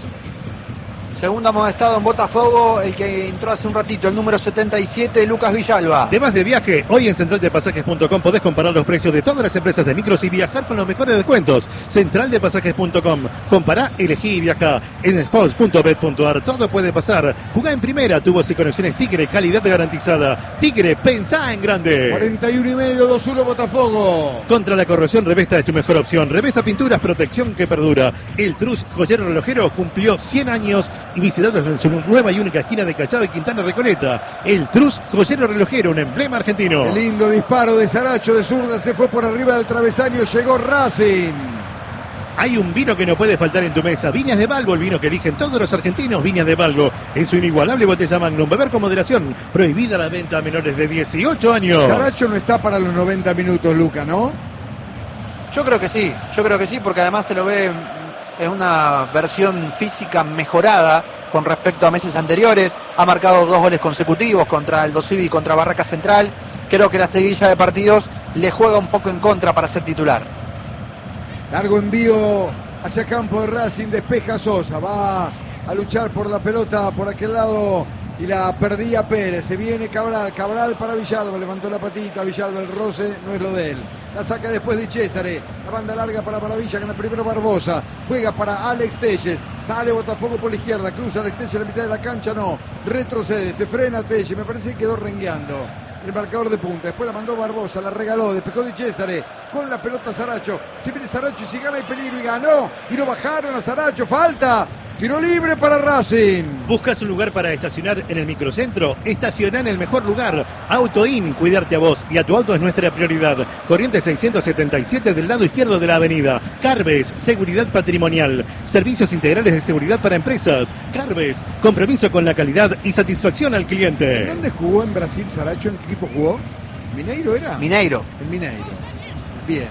Segundo amonestado en Botafogo, el que entró hace un ratito, el número 77, Lucas Villalba. Temas de viaje, hoy en centraldepasajes.com podés comparar los precios de todas las empresas de micros y viajar con los mejores descuentos. Centraldepasajes.com, compará, elegí y viajá. En sports.bet.ar todo puede pasar. Jugá en primera, tubos y conexiones Tigre, calidad garantizada. Tigre, pensá en grande. 41,5, 2-1 Botafogo. Contra la corrosión, Revesta es tu mejor opción. Revesta Pinturas, protección que perdura. El Trus Joyero Relojero cumplió 100 años y visitados en su nueva y única esquina de Callao y Quintana Recoleta. El Trus Joyero Relojero, un emblema argentino. Qué lindo disparo de Saracho de zurda, se fue por arriba del travesaño, llegó Racing. Hay un vino que no puede faltar en tu mesa. Viñas de Balbo, el vino que eligen todos los argentinos. Viñas de Balbo, en su inigualable botella Magnum. Beber con moderación. Prohibida la venta a menores de 18 años. Saracho no está para los 90 minutos, Luca, ¿no? Yo creo que sí, porque además se lo ve en una versión física mejorada con respecto a meses anteriores. Ha marcado 2 goles consecutivos contra el Dosivi y contra Barraca Central. Creo que la seguidilla de partidos le juega un poco en contra para ser titular. Largo envío hacia campo de Racing, despeja Sosa, va a luchar por la pelota por aquel lado y la perdía Pérez. Se viene Cabral, Cabral para Villalba, levantó la patita, Villalba, el roce no es lo de él. La saca después de Cesare, la banda larga para Maravilla, gana primero Barbosa, juega para Alex Telles, sale Botafogo por la izquierda, cruza Alex Telles a la mitad de la cancha, no, retrocede, se frena Telles, me parece que quedó rengueando el marcador de punta, después la mandó Barbosa, la regaló, despejó de Cesare, con la pelota Saracho, se viene Saracho y si gana el peligro y ganó, y no bajaron a Saracho, falta, tiro libre para Racing. ¿Buscas un lugar para estacionar en el microcentro? Estaciona en el mejor lugar. AutoIn, cuidarte a vos y a tu auto es nuestra prioridad. Corriente 677 del lado izquierdo de la avenida. Carves, seguridad patrimonial. Servicios integrales de seguridad para empresas. Carves, compromiso con la calidad y satisfacción al cliente. ¿Dónde jugó en Brasil Saracho? ¿En qué equipo jugó? ¿Mineiro era? Mineiro. En Mineiro. Bien.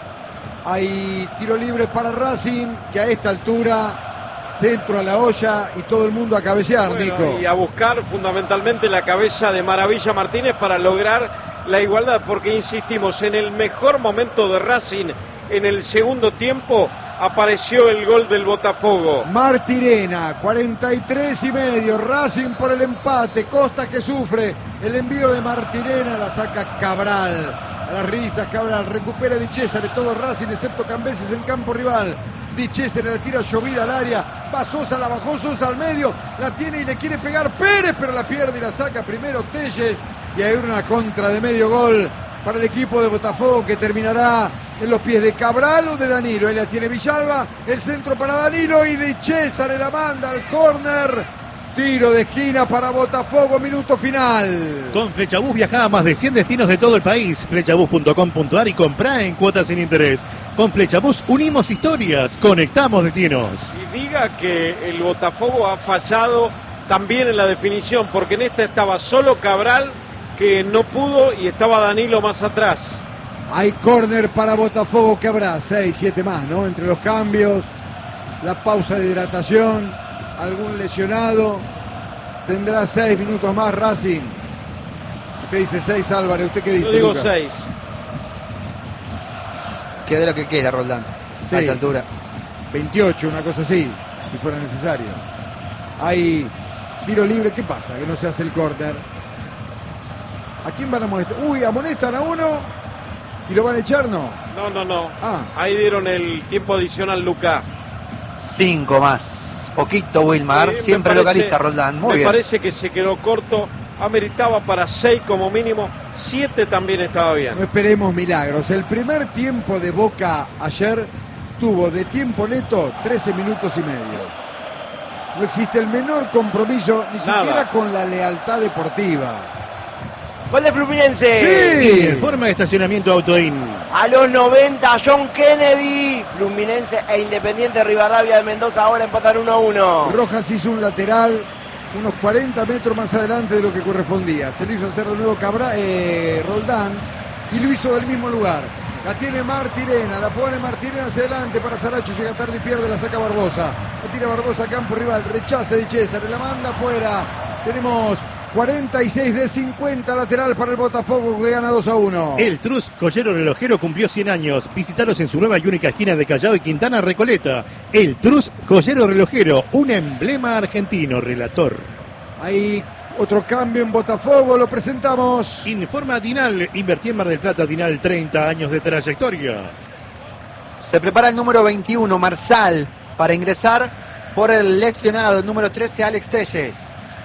Hay tiro libre para Racing, que a esta altura... Centro a la olla y todo el mundo a cabecear, Nico. Y a buscar fundamentalmente la cabeza de Maravilla Martínez para lograr la igualdad, porque insistimos, en el mejor momento de Racing, en el segundo tiempo, apareció el gol del Botafogo. Martirena, 43,5, Racing por el empate, Costa que sufre, el envío de Martirena, la saca Cabral. A las risas, Cabral, recupera Di Cesare, todo Racing excepto Cambeses en campo rival. Di Cesare la tira llovida al área, va Sosa, la bajó Sosa al medio, la tiene y le quiere pegar Pérez, pero la pierde y la saca primero Telles. Y hay una contra de medio gol para el equipo de Botafogo que terminará en los pies de Cabral o de Danilo. Él la tiene Villalba, el centro para Danilo y de César la manda al córner. Tiro de esquina para Botafogo, minuto final. Con Flechabús viaja a más de 100 destinos de todo el país. Flechabús.com.ar y comprá en cuotas sin interés. Con Flechabús unimos historias, conectamos destinos. Y diga que el Botafogo ha fallado también en la definición, porque en esta estaba solo Cabral, que no pudo, y estaba Danilo más atrás. Hay córner para Botafogo que habrá 6, 7 más, ¿no? Entre los cambios, la pausa de hidratación, algún lesionado. Tendrá 6 minutos más Racing. Usted dice 6, Álvarez. ¿Usted qué dice? Yo digo Lucas? 6. Que de lo que quiera, Roldán. Sí. A esta altura. 28, una cosa así, si fuera necesario. Hay tiro libre. ¿Qué pasa? Que no se hace el córner. ¿A quién van a amonestar? Uy, amonestan a uno y lo van a echar, ¿no? No. Ah. Ahí dieron el tiempo adicional, Luca. 5 más. Poquito Wilmar, Sí, siempre me parece- localista, Roldán. Muy me bien. parece que se quedó corto. Ameritaba para 6 como mínimo. 7 también estaba bien. No esperemos milagros. El primer tiempo de Boca ayer tuvo de tiempo neto 13 minutos y medio. No existe el menor compromiso, ni Nada. siquiera con la lealtad deportiva. Gol de Fluminense. Sí. En forma de estacionamiento Autoin. A los 90, John Kennedy. Fluminense e Independiente Rivadavia de Mendoza ahora empatan 1-1. Rojas hizo un lateral unos 40 metros más adelante de lo que correspondía. Se lo hizo hacer de nuevo Roldán y lo hizo del mismo lugar. La tiene Martirena, la pone Martirena hacia adelante para Saracho, llega tarde y pierde, la saca Barbosa. La tira Barbosa a campo rival, rechaza de César, la manda afuera. Tenemos 46 de 50, lateral para el Botafogo que gana 2-1. El Trus Joyero Relojero cumplió 100 años. Visítalos en su nueva y única esquina de Callao y Quintana Recoleta. El Trus Joyero Relojero, un emblema argentino, relator. Hay otro cambio en Botafogo, lo presentamos. Informa Dinal, invertí en Mar del Plata, Dinal, 30 años de trayectoria. Se prepara el número 21, Marsal, para ingresar por el lesionado, el número 13, Alex Telles.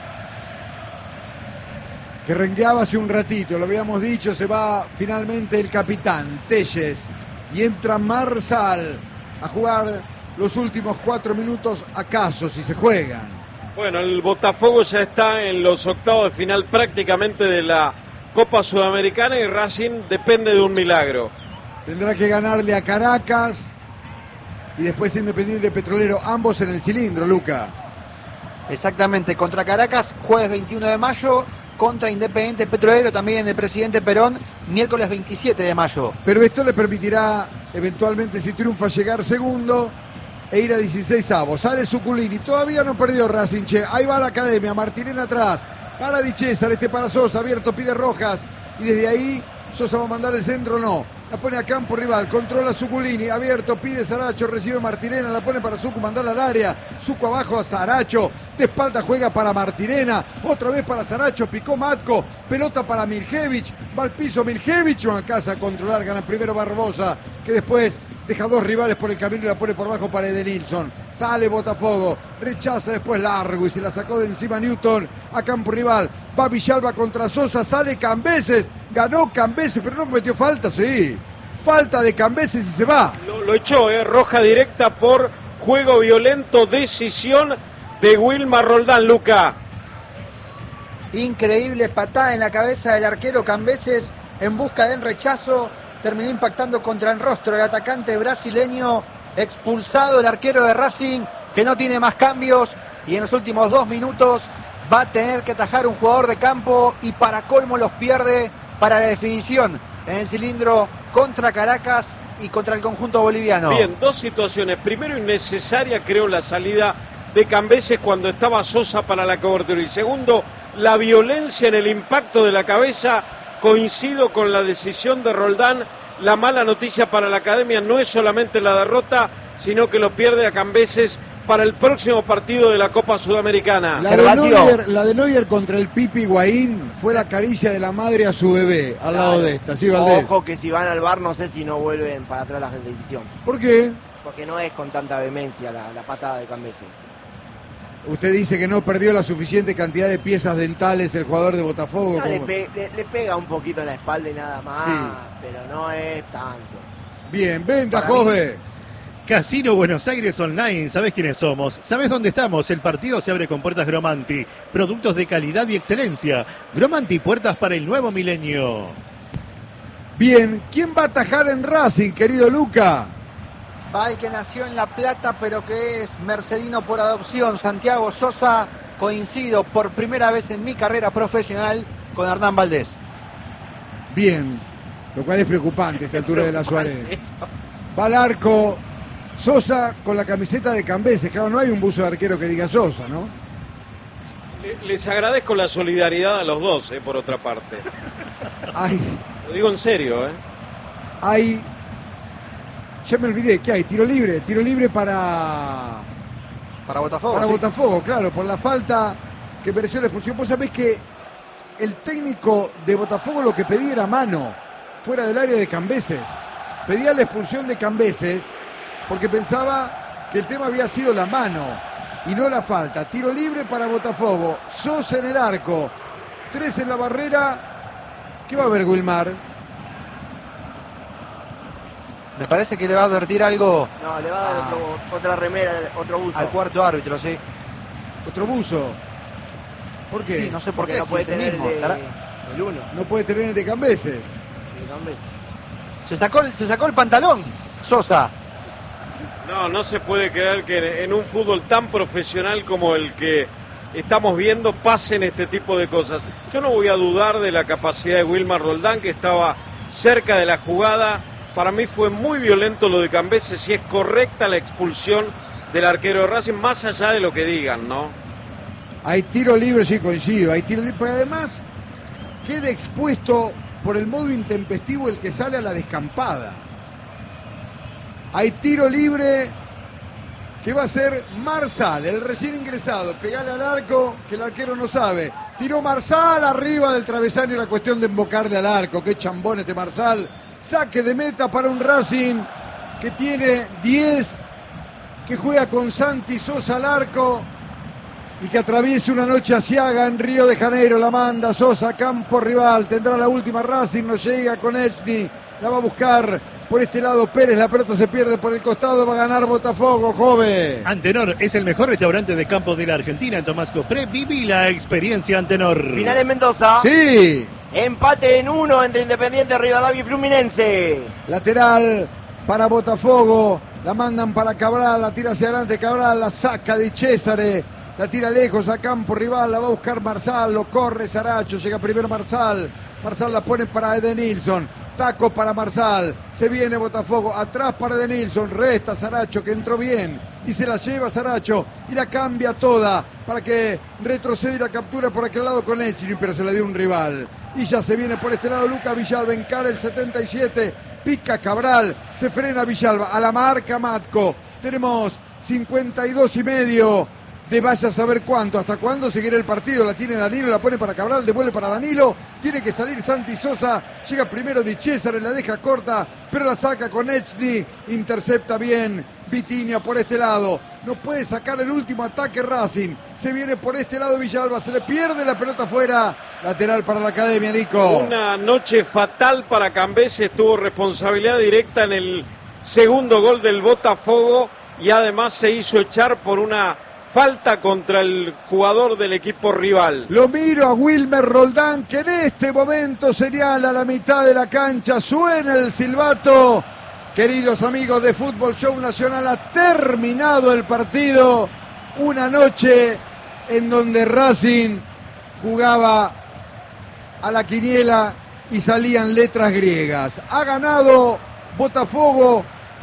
Que rengueaba hace un ratito, lo habíamos dicho, se va finalmente el capitán Telles y entra Marsal a jugar los últimos 4 minutos, acaso si se juegan. Bueno, el Botafogo ya está en los octavos de final prácticamente de la Copa Sudamericana y Racing depende de un milagro. Tendrá que ganarle a Caracas y después Independiente Petrolero, ambos en el cilindro, Luca. Exactamente, contra Caracas, jueves 21 de mayo, contra Independiente Petrolero, también en el Presidente Perón, miércoles 27 de mayo. Pero esto le permitirá eventualmente, si triunfa, llegar segundo e ir a 16avos. Sale Suculini, todavía no perdió Racing, che. Ahí va la academia, Martirena atrás, para Di César, para Sosa, abierto, pide Rojas, y desde ahí Sosa va a mandar el centro, no. La pone a campo rival, controla Suculini, abierto, pide Saracho, recibe Martirena, la pone para Sucu, mandarla al área. Sucu abajo a Saracho, de espalda juega para Martirena, otra vez para Saracho, picó Matco, pelota para Miljevich, va al piso Miljevich, no alcanza a controlar, gana primero Barbosa, que después deja 2 rivales por el camino y la pone por bajo para Edenilson. Sale Botafogo, rechaza después largo y se la sacó de encima Newton a campo rival. Va Villalba contra Sosa, sale Cambeses, ganó Cambeses, pero no metió falta, sí. Falta de Cambeses y se va. Lo echó, roja directa por juego violento, decisión de Wilmar Roldán, Luca. Increíble patada en la cabeza del arquero Cambeses en busca del rechazo. Terminó impactando contra el rostro del atacante brasileño. Expulsado el arquero de Racing, que no tiene más cambios. Y en los últimos 2 minutos va a tener que atajar un jugador de campo. Y para colmo los pierde para la definición en el cilindro contra Caracas y contra el conjunto boliviano. Bien, 2 situaciones. Primero, innecesaria creo la salida de Cambeses cuando estaba Sosa para la cobertura. Y segundo, la violencia en el impacto de la cabeza. Coincido con la decisión de Roldán. La mala noticia para la academia no es solamente la derrota, sino que lo pierde a Cambeses para el próximo partido de la Copa Sudamericana. La de Neuer contra el Pipi Higuaín fue la caricia de la madre a su bebé al lado de esta, ¿sí, Valdés? Ojo que si van al bar no sé si no vuelven para atrás la decisión. ¿Por qué? Porque no es con tanta vehemencia la patada de Cambeses. Usted dice que no perdió la suficiente cantidad de piezas dentales el jugador de Botafogo. No, le pega un poquito en la espalda y nada más, Sí. pero no es tanto. Bien, venta, Para mí- Jove. Casino Buenos Aires Online, ¿sabés quiénes somos? ¿Sabés dónde estamos? El partido se abre con puertas Gromanti. Productos de calidad y excelencia. Gromanti, puertas para el nuevo milenio. Bien, ¿quién va a atajar en Racing, querido Luca? Va el que nació en La Plata, pero que es mercedino por adopción, Santiago Sosa. Coincido por primera vez en mi carrera profesional con Hernán Valdés. Bien, lo cual es preocupante a esta altura de la Suárez. Va al arco Sosa con la camiseta de Cambeses. Claro, no hay un buzo de arquero que diga Sosa, ¿no? Les agradezco la solidaridad a los dos, por otra parte. Hay, Lo digo en serio, hay, ya me olvidé, ¿qué hay? Tiro libre para Botafogo. Sí. Botafogo, claro, por la falta que mereció la expulsión. Vos sabés que el técnico de Botafogo lo que pedía era mano, fuera del área de Cambeses. Pedía la expulsión de Cambeses porque pensaba que el tema había sido la mano y no la falta. Tiro libre para Botafogo, Sosa en el arco, 3 en la barrera. ¿Qué va a ver Wilmar? Me parece que le va a advertir algo No, le va a dar otra remera, otro buzo. al cuarto árbitro, sí. Otro buzo. ¿Por qué? Sí, no sé por Porque qué. no si puede es el tener mismo. el uno. No puede tener el de Cambeses. Sí, hombre. Se sacó el pantalón, Sosa. No, no se puede creer que en un fútbol tan profesional como el que estamos viendo pasen este tipo de cosas. Yo no voy a dudar de la capacidad de Wilmar Roldán, que estaba cerca de la jugada. Para mí fue muy violento lo de Cambeses, si es correcta la expulsión del arquero de Racing, más allá de lo que digan, ¿no? Hay tiro libre, sí, coincido. Hay tiro libre, pero además queda expuesto por el modo intempestivo el que sale a la descampada. Hay tiro libre que va a ser Marsal, el recién ingresado. Pegale al arco, que el arquero no sabe. Tiró Marsal arriba del travesaño, la cuestión de embocarle al arco. Qué chambón este Marsal. Saque de meta para un Racing que tiene 10, que juega con Santi Sosa al arco y que atraviesa una noche asiaga en Río de Janeiro. La manda Sosa, campo rival, tendrá la última. Racing, no llega con Echny, la va a buscar por este lado Pérez, la pelota se pierde por el costado, va a ganar Botafogo, joven. Antenor es el mejor restaurante de campo de la Argentina. En Tomás Cofré, viví la experiencia Antenor. Final en Mendoza. Sí, Empate en 1 entre Independiente, Rivadavia y Fluminense. lateral para Botafogo, la mandan para Cabral, la tira hacia adelante Cabral, la saca de Césare, la tira lejos a campo rival, la va a buscar Marsal, lo corre Saracho, llega primero Marsal la pone para Edenilson, taco para Marsal, se viene Botafogo, atrás para Edenilson, resta Saracho que entró bien y se la lleva Saracho y la cambia toda para que retrocede y la captura por aquel lado con Echny, pero se la dio un rival. Y ya se viene por este lado Lucas Villalba, encara el 77, pica Cabral, se frena Villalba, a la marca Matco. Tenemos 52 y medio de vaya a saber cuánto, hasta cuándo seguirá el partido. La tiene Danilo, la pone para Cabral, devuelve para Danilo, tiene que salir Santi Sosa, llega primero Di Cesare, la deja corta, pero la saca con Echny, intercepta bien Vitinha por este lado, no puede sacar el último ataque Racing, se viene por este lado Villalba, se le pierde la pelota afuera, lateral para la Academia, Nico. Una noche fatal para Cambeses, tuvo responsabilidad directa en el segundo gol del Botafogo y además se hizo echar por una falta contra el jugador del equipo rival. Lo miro a Wilmer Roldán, que en este momento señala la mitad de la cancha, suena el silbato. Queridos amigos de Fútbol Show Nacional, ha terminado el partido. Una noche en donde Racing jugaba a la quiniela y salían letras griegas. Ha ganado Botafogo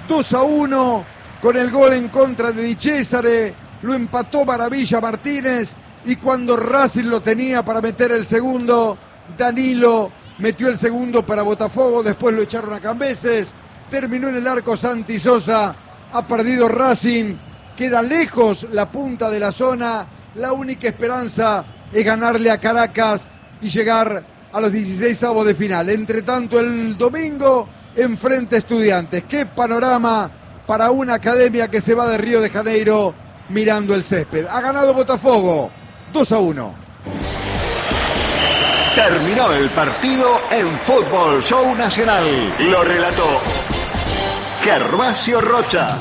2-1 con el gol en contra de Di Cesare. Lo empató Maravilla Martínez y cuando Racing lo tenía para meter el segundo, Danilo metió el segundo para Botafogo, después lo echaron a Cambeses. Terminó en el arco Santi Sosa, ha perdido Racing, queda lejos la punta de la zona, la única esperanza es ganarle a Caracas y llegar a los 16avos de final. Entre tanto, el domingo enfrenta a Estudiantes. Qué panorama para una Academia que se va de Río de Janeiro mirando el césped. Ha ganado Botafogo 2-1. Terminó el partido en Fútbol Show Nacional. Lo relató Gervasio Rocha.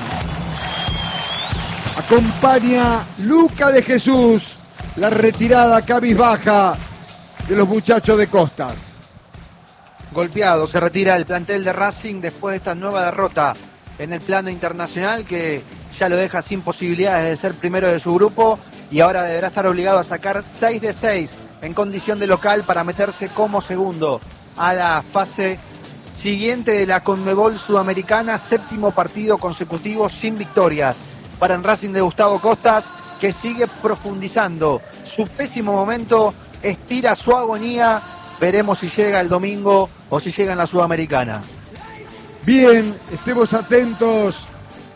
Acompaña Luca de Jesús la retirada cabizbaja de los muchachos de Costas. Golpeado se retira el plantel de Racing después de esta nueva derrota en el plano internacional que ya lo deja sin posibilidades de ser primero de su grupo y ahora deberá estar obligado a sacar 6 de 6 en condición de local para meterse como segundo a la fase siguiente de la Conmebol Sudamericana, 7º partido consecutivo sin victorias para el Racing de Gustavo Costas, que sigue profundizando su pésimo momento, estira su agonía. Veremos si llega el domingo o si llega en la Sudamericana. Bien, estemos atentos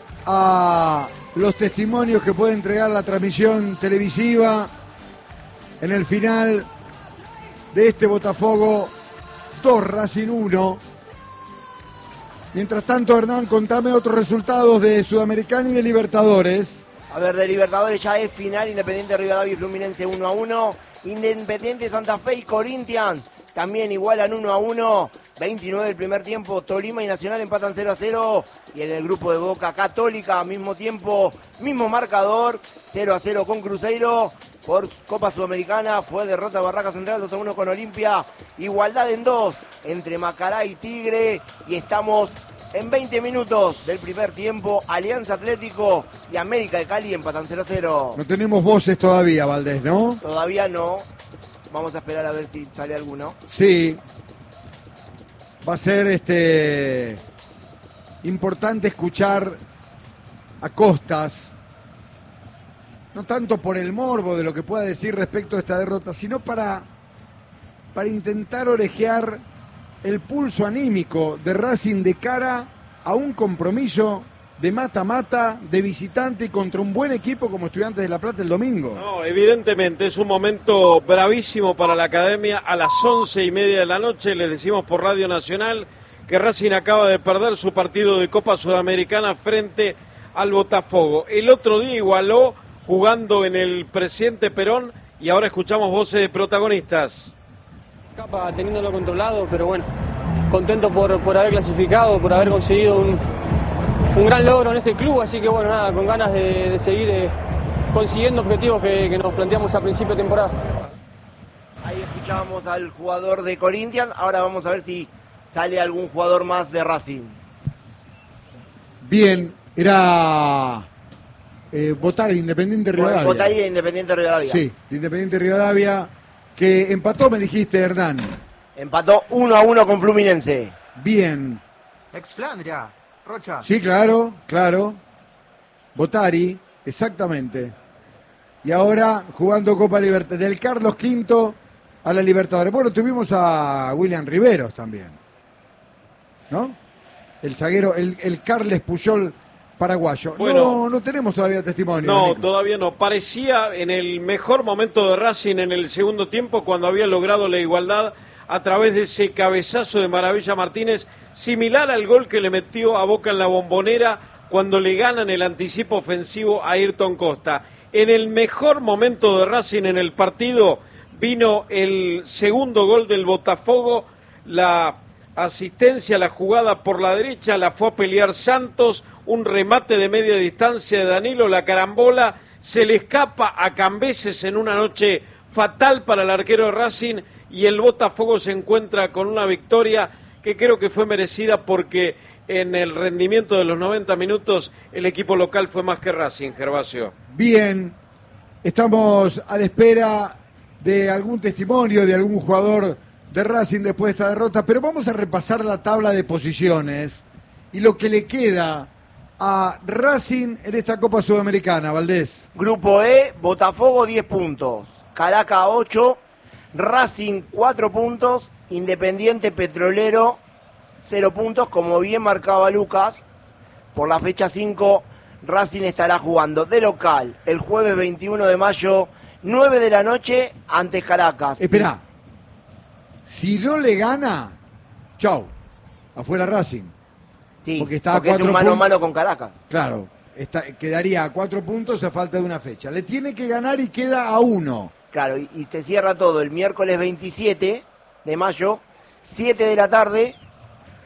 a los testimonios que puede entregar la transmisión televisiva en el final de este Botafogo 2, Racing 1. Mientras tanto, Hernán, contame otros resultados de Sudamericana y de Libertadores. A ver, de Libertadores ya es final, Independiente Rivadavia y Fluminense 1-1, Independiente Santa Fe y Corinthians también igualan 1-1, 29 del primer tiempo, Tolima y Nacional empatan 0-0, y en el grupo de Boca Católica, mismo tiempo, mismo marcador, 0-0 con Cruzeiro. Por Copa Sudamericana fue derrota de Barraca Central 2-1 con Olimpia, igualdad en 2 entre Macará y Tigre, y estamos en 20 minutos del primer tiempo, Alianza Atlético y América de Cali empatan 0-0. No tenemos voces todavía, Valdés, ¿no? Todavía no. Vamos a esperar a ver si sale alguno. Sí. Va a ser importante escuchar a Costas, no tanto por el morbo de lo que pueda decir respecto a esta derrota, sino para intentar orejear el pulso anímico de Racing de cara a un compromiso de mata-mata, de visitante y contra un buen equipo como Estudiantes de La Plata el domingo. No, evidentemente es un momento bravísimo para la academia. A las 11:30 de la noche les decimos por Radio Nacional que Racing acaba de perder su partido de Copa Sudamericana frente al Botafogo. El otro día igualó jugando en el Presidente Perón y ahora escuchamos voces de protagonistas. Capa teniéndolo controlado, pero bueno, contento por haber clasificado, por haber conseguido un gran logro en este club, así que bueno, nada, con ganas de seguir consiguiendo objetivos que nos planteamos a principio de temporada. Ahí escuchábamos al jugador de Corinthians, ahora vamos a ver si sale algún jugador más de Racing. Bien, era Botari, Independiente Rivadavia. Botari de Independiente Rivadavia. Sí, de Independiente Rivadavia, que empató, me dijiste, Hernán. Empató 1-1 con Fluminense. Bien. Ex Flandria, Rocha. Sí, claro. Botari, exactamente. Y ahora jugando Copa Libertadores, del Carlos V a la Libertadores. Bueno, tuvimos a William Riveros también, ¿no? El zaguero, el Carles Puyol paraguayo. Bueno, no tenemos todavía testimonio. No, Nico. todavía no. Parecía en el mejor momento de Racing en el segundo tiempo cuando había logrado la igualdad a través de ese cabezazo de Maravilla Martínez, similar al gol que le metió a Boca en la Bombonera cuando le ganan el anticipo ofensivo a Ayrton Costa. En el mejor momento de Racing en el partido vino el segundo gol del Botafogo, la asistencia, la jugada por la derecha, la fue a pelear Santos, un remate de media distancia de Danilo, la carambola, se le escapa a Cambeses en una noche fatal para el arquero de Racing y el Botafogo se encuentra con una victoria que creo que fue merecida porque en el rendimiento de los 90 minutos el equipo local fue más que Racing, Gervasio. Bien, estamos a la espera de algún testimonio de algún jugador de Racing después de esta derrota, pero vamos a repasar la tabla de posiciones y lo que le queda a Racing en esta Copa Sudamericana, Valdés. Grupo E, Botafogo 10 puntos, Caracas 8, Racing 4 puntos, Independiente Petrolero 0 puntos, como bien marcaba Lucas. Por la fecha 5, Racing estará jugando de local el jueves 21 de mayo, 9 de la noche, ante Caracas. Esperá, si no le gana, chau, afuera Racing. Sí, porque está a porque es 4 un mano a puntos. mano con Caracas. Claro, quedaría a 4 puntos a falta de una fecha. Le tiene que ganar y queda a 1. Claro, y te cierra todo el miércoles 27 de mayo, 7 de la tarde,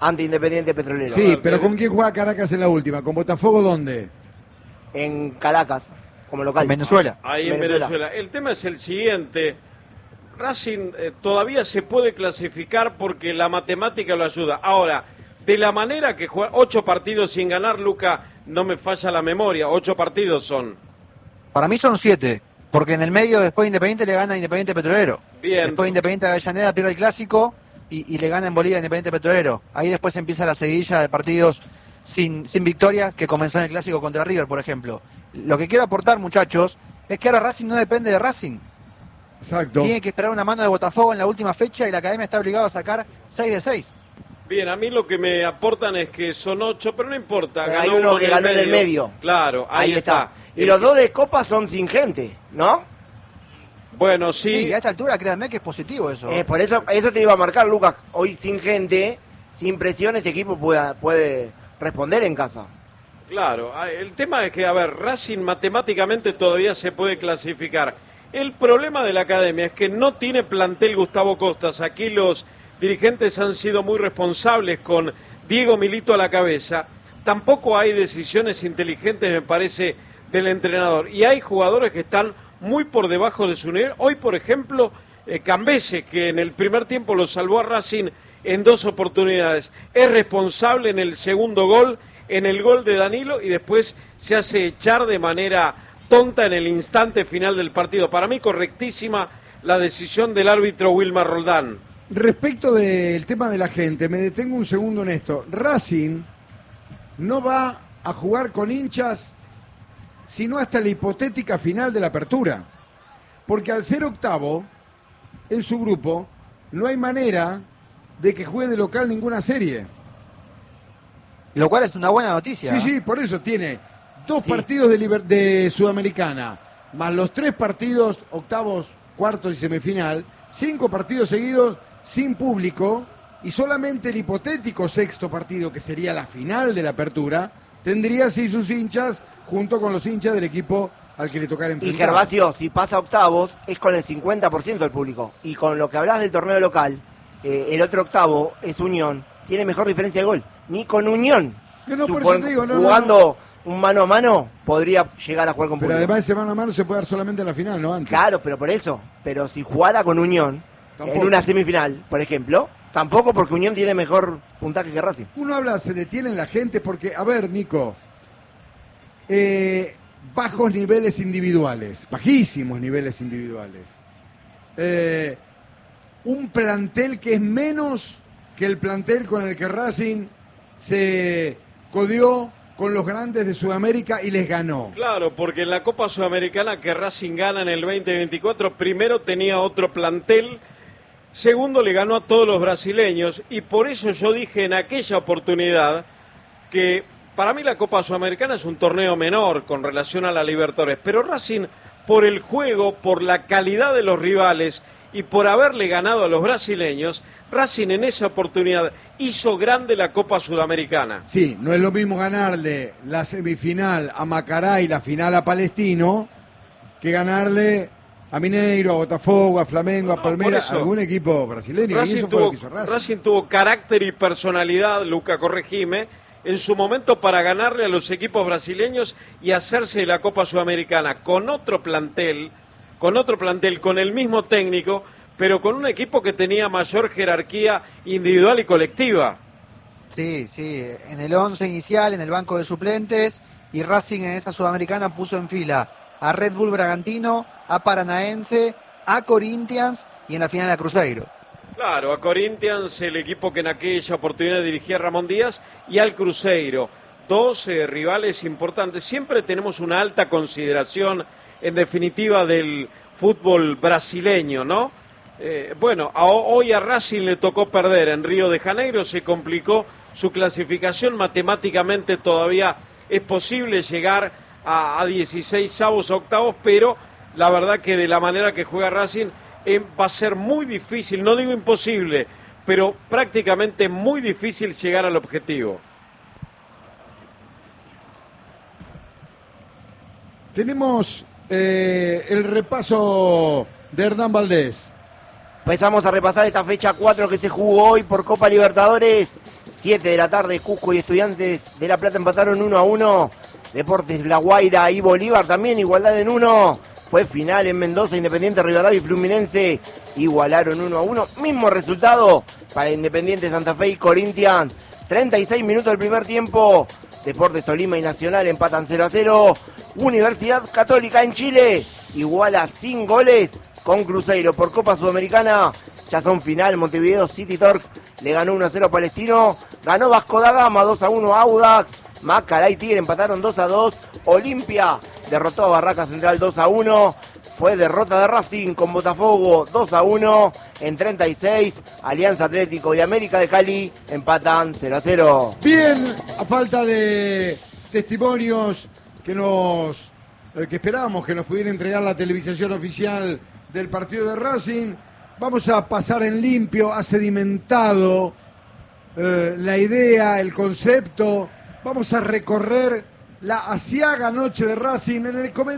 ante Independiente Petrolero. Sí, pero ¿con quién juega Caracas en la última? ¿Con Botafogo dónde? En Caracas, como local. En Venezuela. Ahí en Venezuela. El tema es el siguiente. Racing todavía se puede clasificar porque la matemática lo ayuda. Ahora, de la manera que juega 8 partidos sin ganar, Luca, no me falla la memoria, 8 partidos son. Para mí son 7, porque en el medio después Independiente le gana a Independiente Petrolero. Bien. Después Independiente de Avellaneda pierde el clásico y le gana en Bolivia a Independiente Petrolero. Ahí después empieza la seguidilla de partidos sin victorias que comenzó en el clásico contra River, por ejemplo. Lo que quiero aportar, muchachos, es que ahora Racing no depende de Racing. Exacto. Tiene que esperar una mano de Botafogo en la última fecha y la Academia está obligada a sacar 6 de 6. Bien, a mí lo que me aportan es que son 8, pero no importa. Pero hay uno que ganó en el medio. Claro, ahí está. Y los 2 de Copa son sin gente, ¿no? Bueno, Sí, sí. a esta altura créanme que es positivo eso. Por eso te iba a marcar, Lucas. Hoy sin gente, sin presión, este equipo puede responder en casa. Claro, el tema es que, a ver, Racing matemáticamente todavía se puede clasificar. El problema de la Academia es que no tiene plantel Gustavo Costas. Aquí los dirigentes han sido muy responsables con Diego Milito a la cabeza. Tampoco hay decisiones inteligentes, me parece, del entrenador. Y hay jugadores que están muy por debajo de su nivel. Hoy, por ejemplo, Cambese, que en el primer tiempo lo salvó a Racing en 2 oportunidades. Es responsable en el segundo gol, en el gol de Danilo, y después se hace echar de manera tonta en el instante final del partido. Para mí correctísima la decisión del árbitro Wilmar Roldán. Respecto del tema de la gente, me detengo un segundo en esto. Racing no va a jugar con hinchas sino hasta la hipotética final de la apertura. Porque al ser octavo en su grupo, no hay manera de que juegue de local ninguna serie. Lo cual es una buena noticia. Sí, por eso tiene 2 partidos de Sudamericana, más los 3 partidos, octavos, cuartos y semifinal, 5 partidos seguidos sin público, y solamente el hipotético 6º partido, que sería la final de la apertura, tendría sí sus hinchas junto con los hinchas del equipo al que le tocara enfrentar. Y Gervasio, si pasa octavos, es con el 50% del público. Y con lo que hablas del torneo local, el otro octavo es Unión, tiene mejor diferencia de gol. Ni con Unión, No, por eso te digo, jugando un mano a mano, podría llegar a jugar con Pero público. además ese mano a mano se puede dar solamente en la final, no antes. Claro, pero por eso. Pero si jugara con Unión, Tampoco. en una semifinal, por ejemplo, tampoco, porque Unión tiene mejor puntaje que Racing. Uno habla, se detiene en la gente porque, a ver, Nico, bajos niveles individuales, bajísimos niveles individuales. Un plantel que es menos que el plantel con el que Racing se codió con los grandes de Sudamérica y les ganó. Claro, porque en la Copa Sudamericana que Racing gana en el 2024, primero tenía otro plantel, segundo le ganó a todos los brasileños, y por eso yo dije en aquella oportunidad que para mí la Copa Sudamericana es un torneo menor con relación a la Libertadores, pero Racing, por el juego, por la calidad de los rivales y por haberle ganado a los brasileños, Racing en esa oportunidad hizo grande la Copa Sudamericana. Sí, no es lo mismo ganarle la semifinal a Macará y la final a Palestino que ganarle a Mineiro, a Botafogo, a Flamengo, a Palmeiras, a algún equipo brasileño. Y eso fue lo que hizo Racing. Racing tuvo carácter y personalidad, Luca, corregime, en su momento para ganarle a los equipos brasileños y hacerse de la Copa Sudamericana con otro plantel, con el mismo técnico, pero con un equipo que tenía mayor jerarquía individual y colectiva. Sí, en el 11 inicial, en el banco de suplentes, y Racing en esa Sudamericana puso en fila a Red Bull Bragantino, a Paranaense, a Corinthians y en la final a Cruzeiro. Claro, a Corinthians, el equipo que en aquella oportunidad dirigía Ramón Díaz, y al Cruzeiro, 12 rivales importantes. Siempre tenemos una alta consideración, en definitiva, del fútbol brasileño, ¿no? Bueno, hoy a Racing le tocó perder en Río de Janeiro, se complicó su clasificación, matemáticamente todavía es posible llegar a 16avos, octavos, pero la verdad que de la manera que juega Racing va a ser muy difícil, no digo imposible, pero prácticamente muy difícil llegar al objetivo. Tenemos el repaso de Hernán Valdés. Empezamos a repasar esa fecha 4 que se jugó hoy por Copa Libertadores. 7 de la tarde, Cusco y Estudiantes de La Plata empataron 1-1. Deportes La Guaira y Bolívar también, igualdad en 1. Fue final en Mendoza, Independiente Rivadavia y Fluminense igualaron 1-1. Mismo resultado para Independiente Santa Fe y Corinthians. 36 minutos del primer tiempo. Deportes Tolima y Nacional empatan 0-0. Universidad Católica en Chile iguala sin goles con Cruzeiro. Por Copa Sudamericana ya son final. Montevideo City Torque le ganó 1-0 a Palestino. Ganó Vasco da Gama 2-1 a Audax. Macará y Tigre empataron 2-2. Olimpia derrotó a Barraca Central 2-1. Fue derrota de Racing con Botafogo 2-1 en 36. Alianza Atlético y América de Cali empatan 0-0. Bien, a falta de testimonios que esperábamos que nos pudiera entregar la televisación oficial del partido de Racing, vamos a pasar en limpio, ha sedimentado la idea, el concepto. Vamos a recorrer la aciaga noche de Racing en el comentario.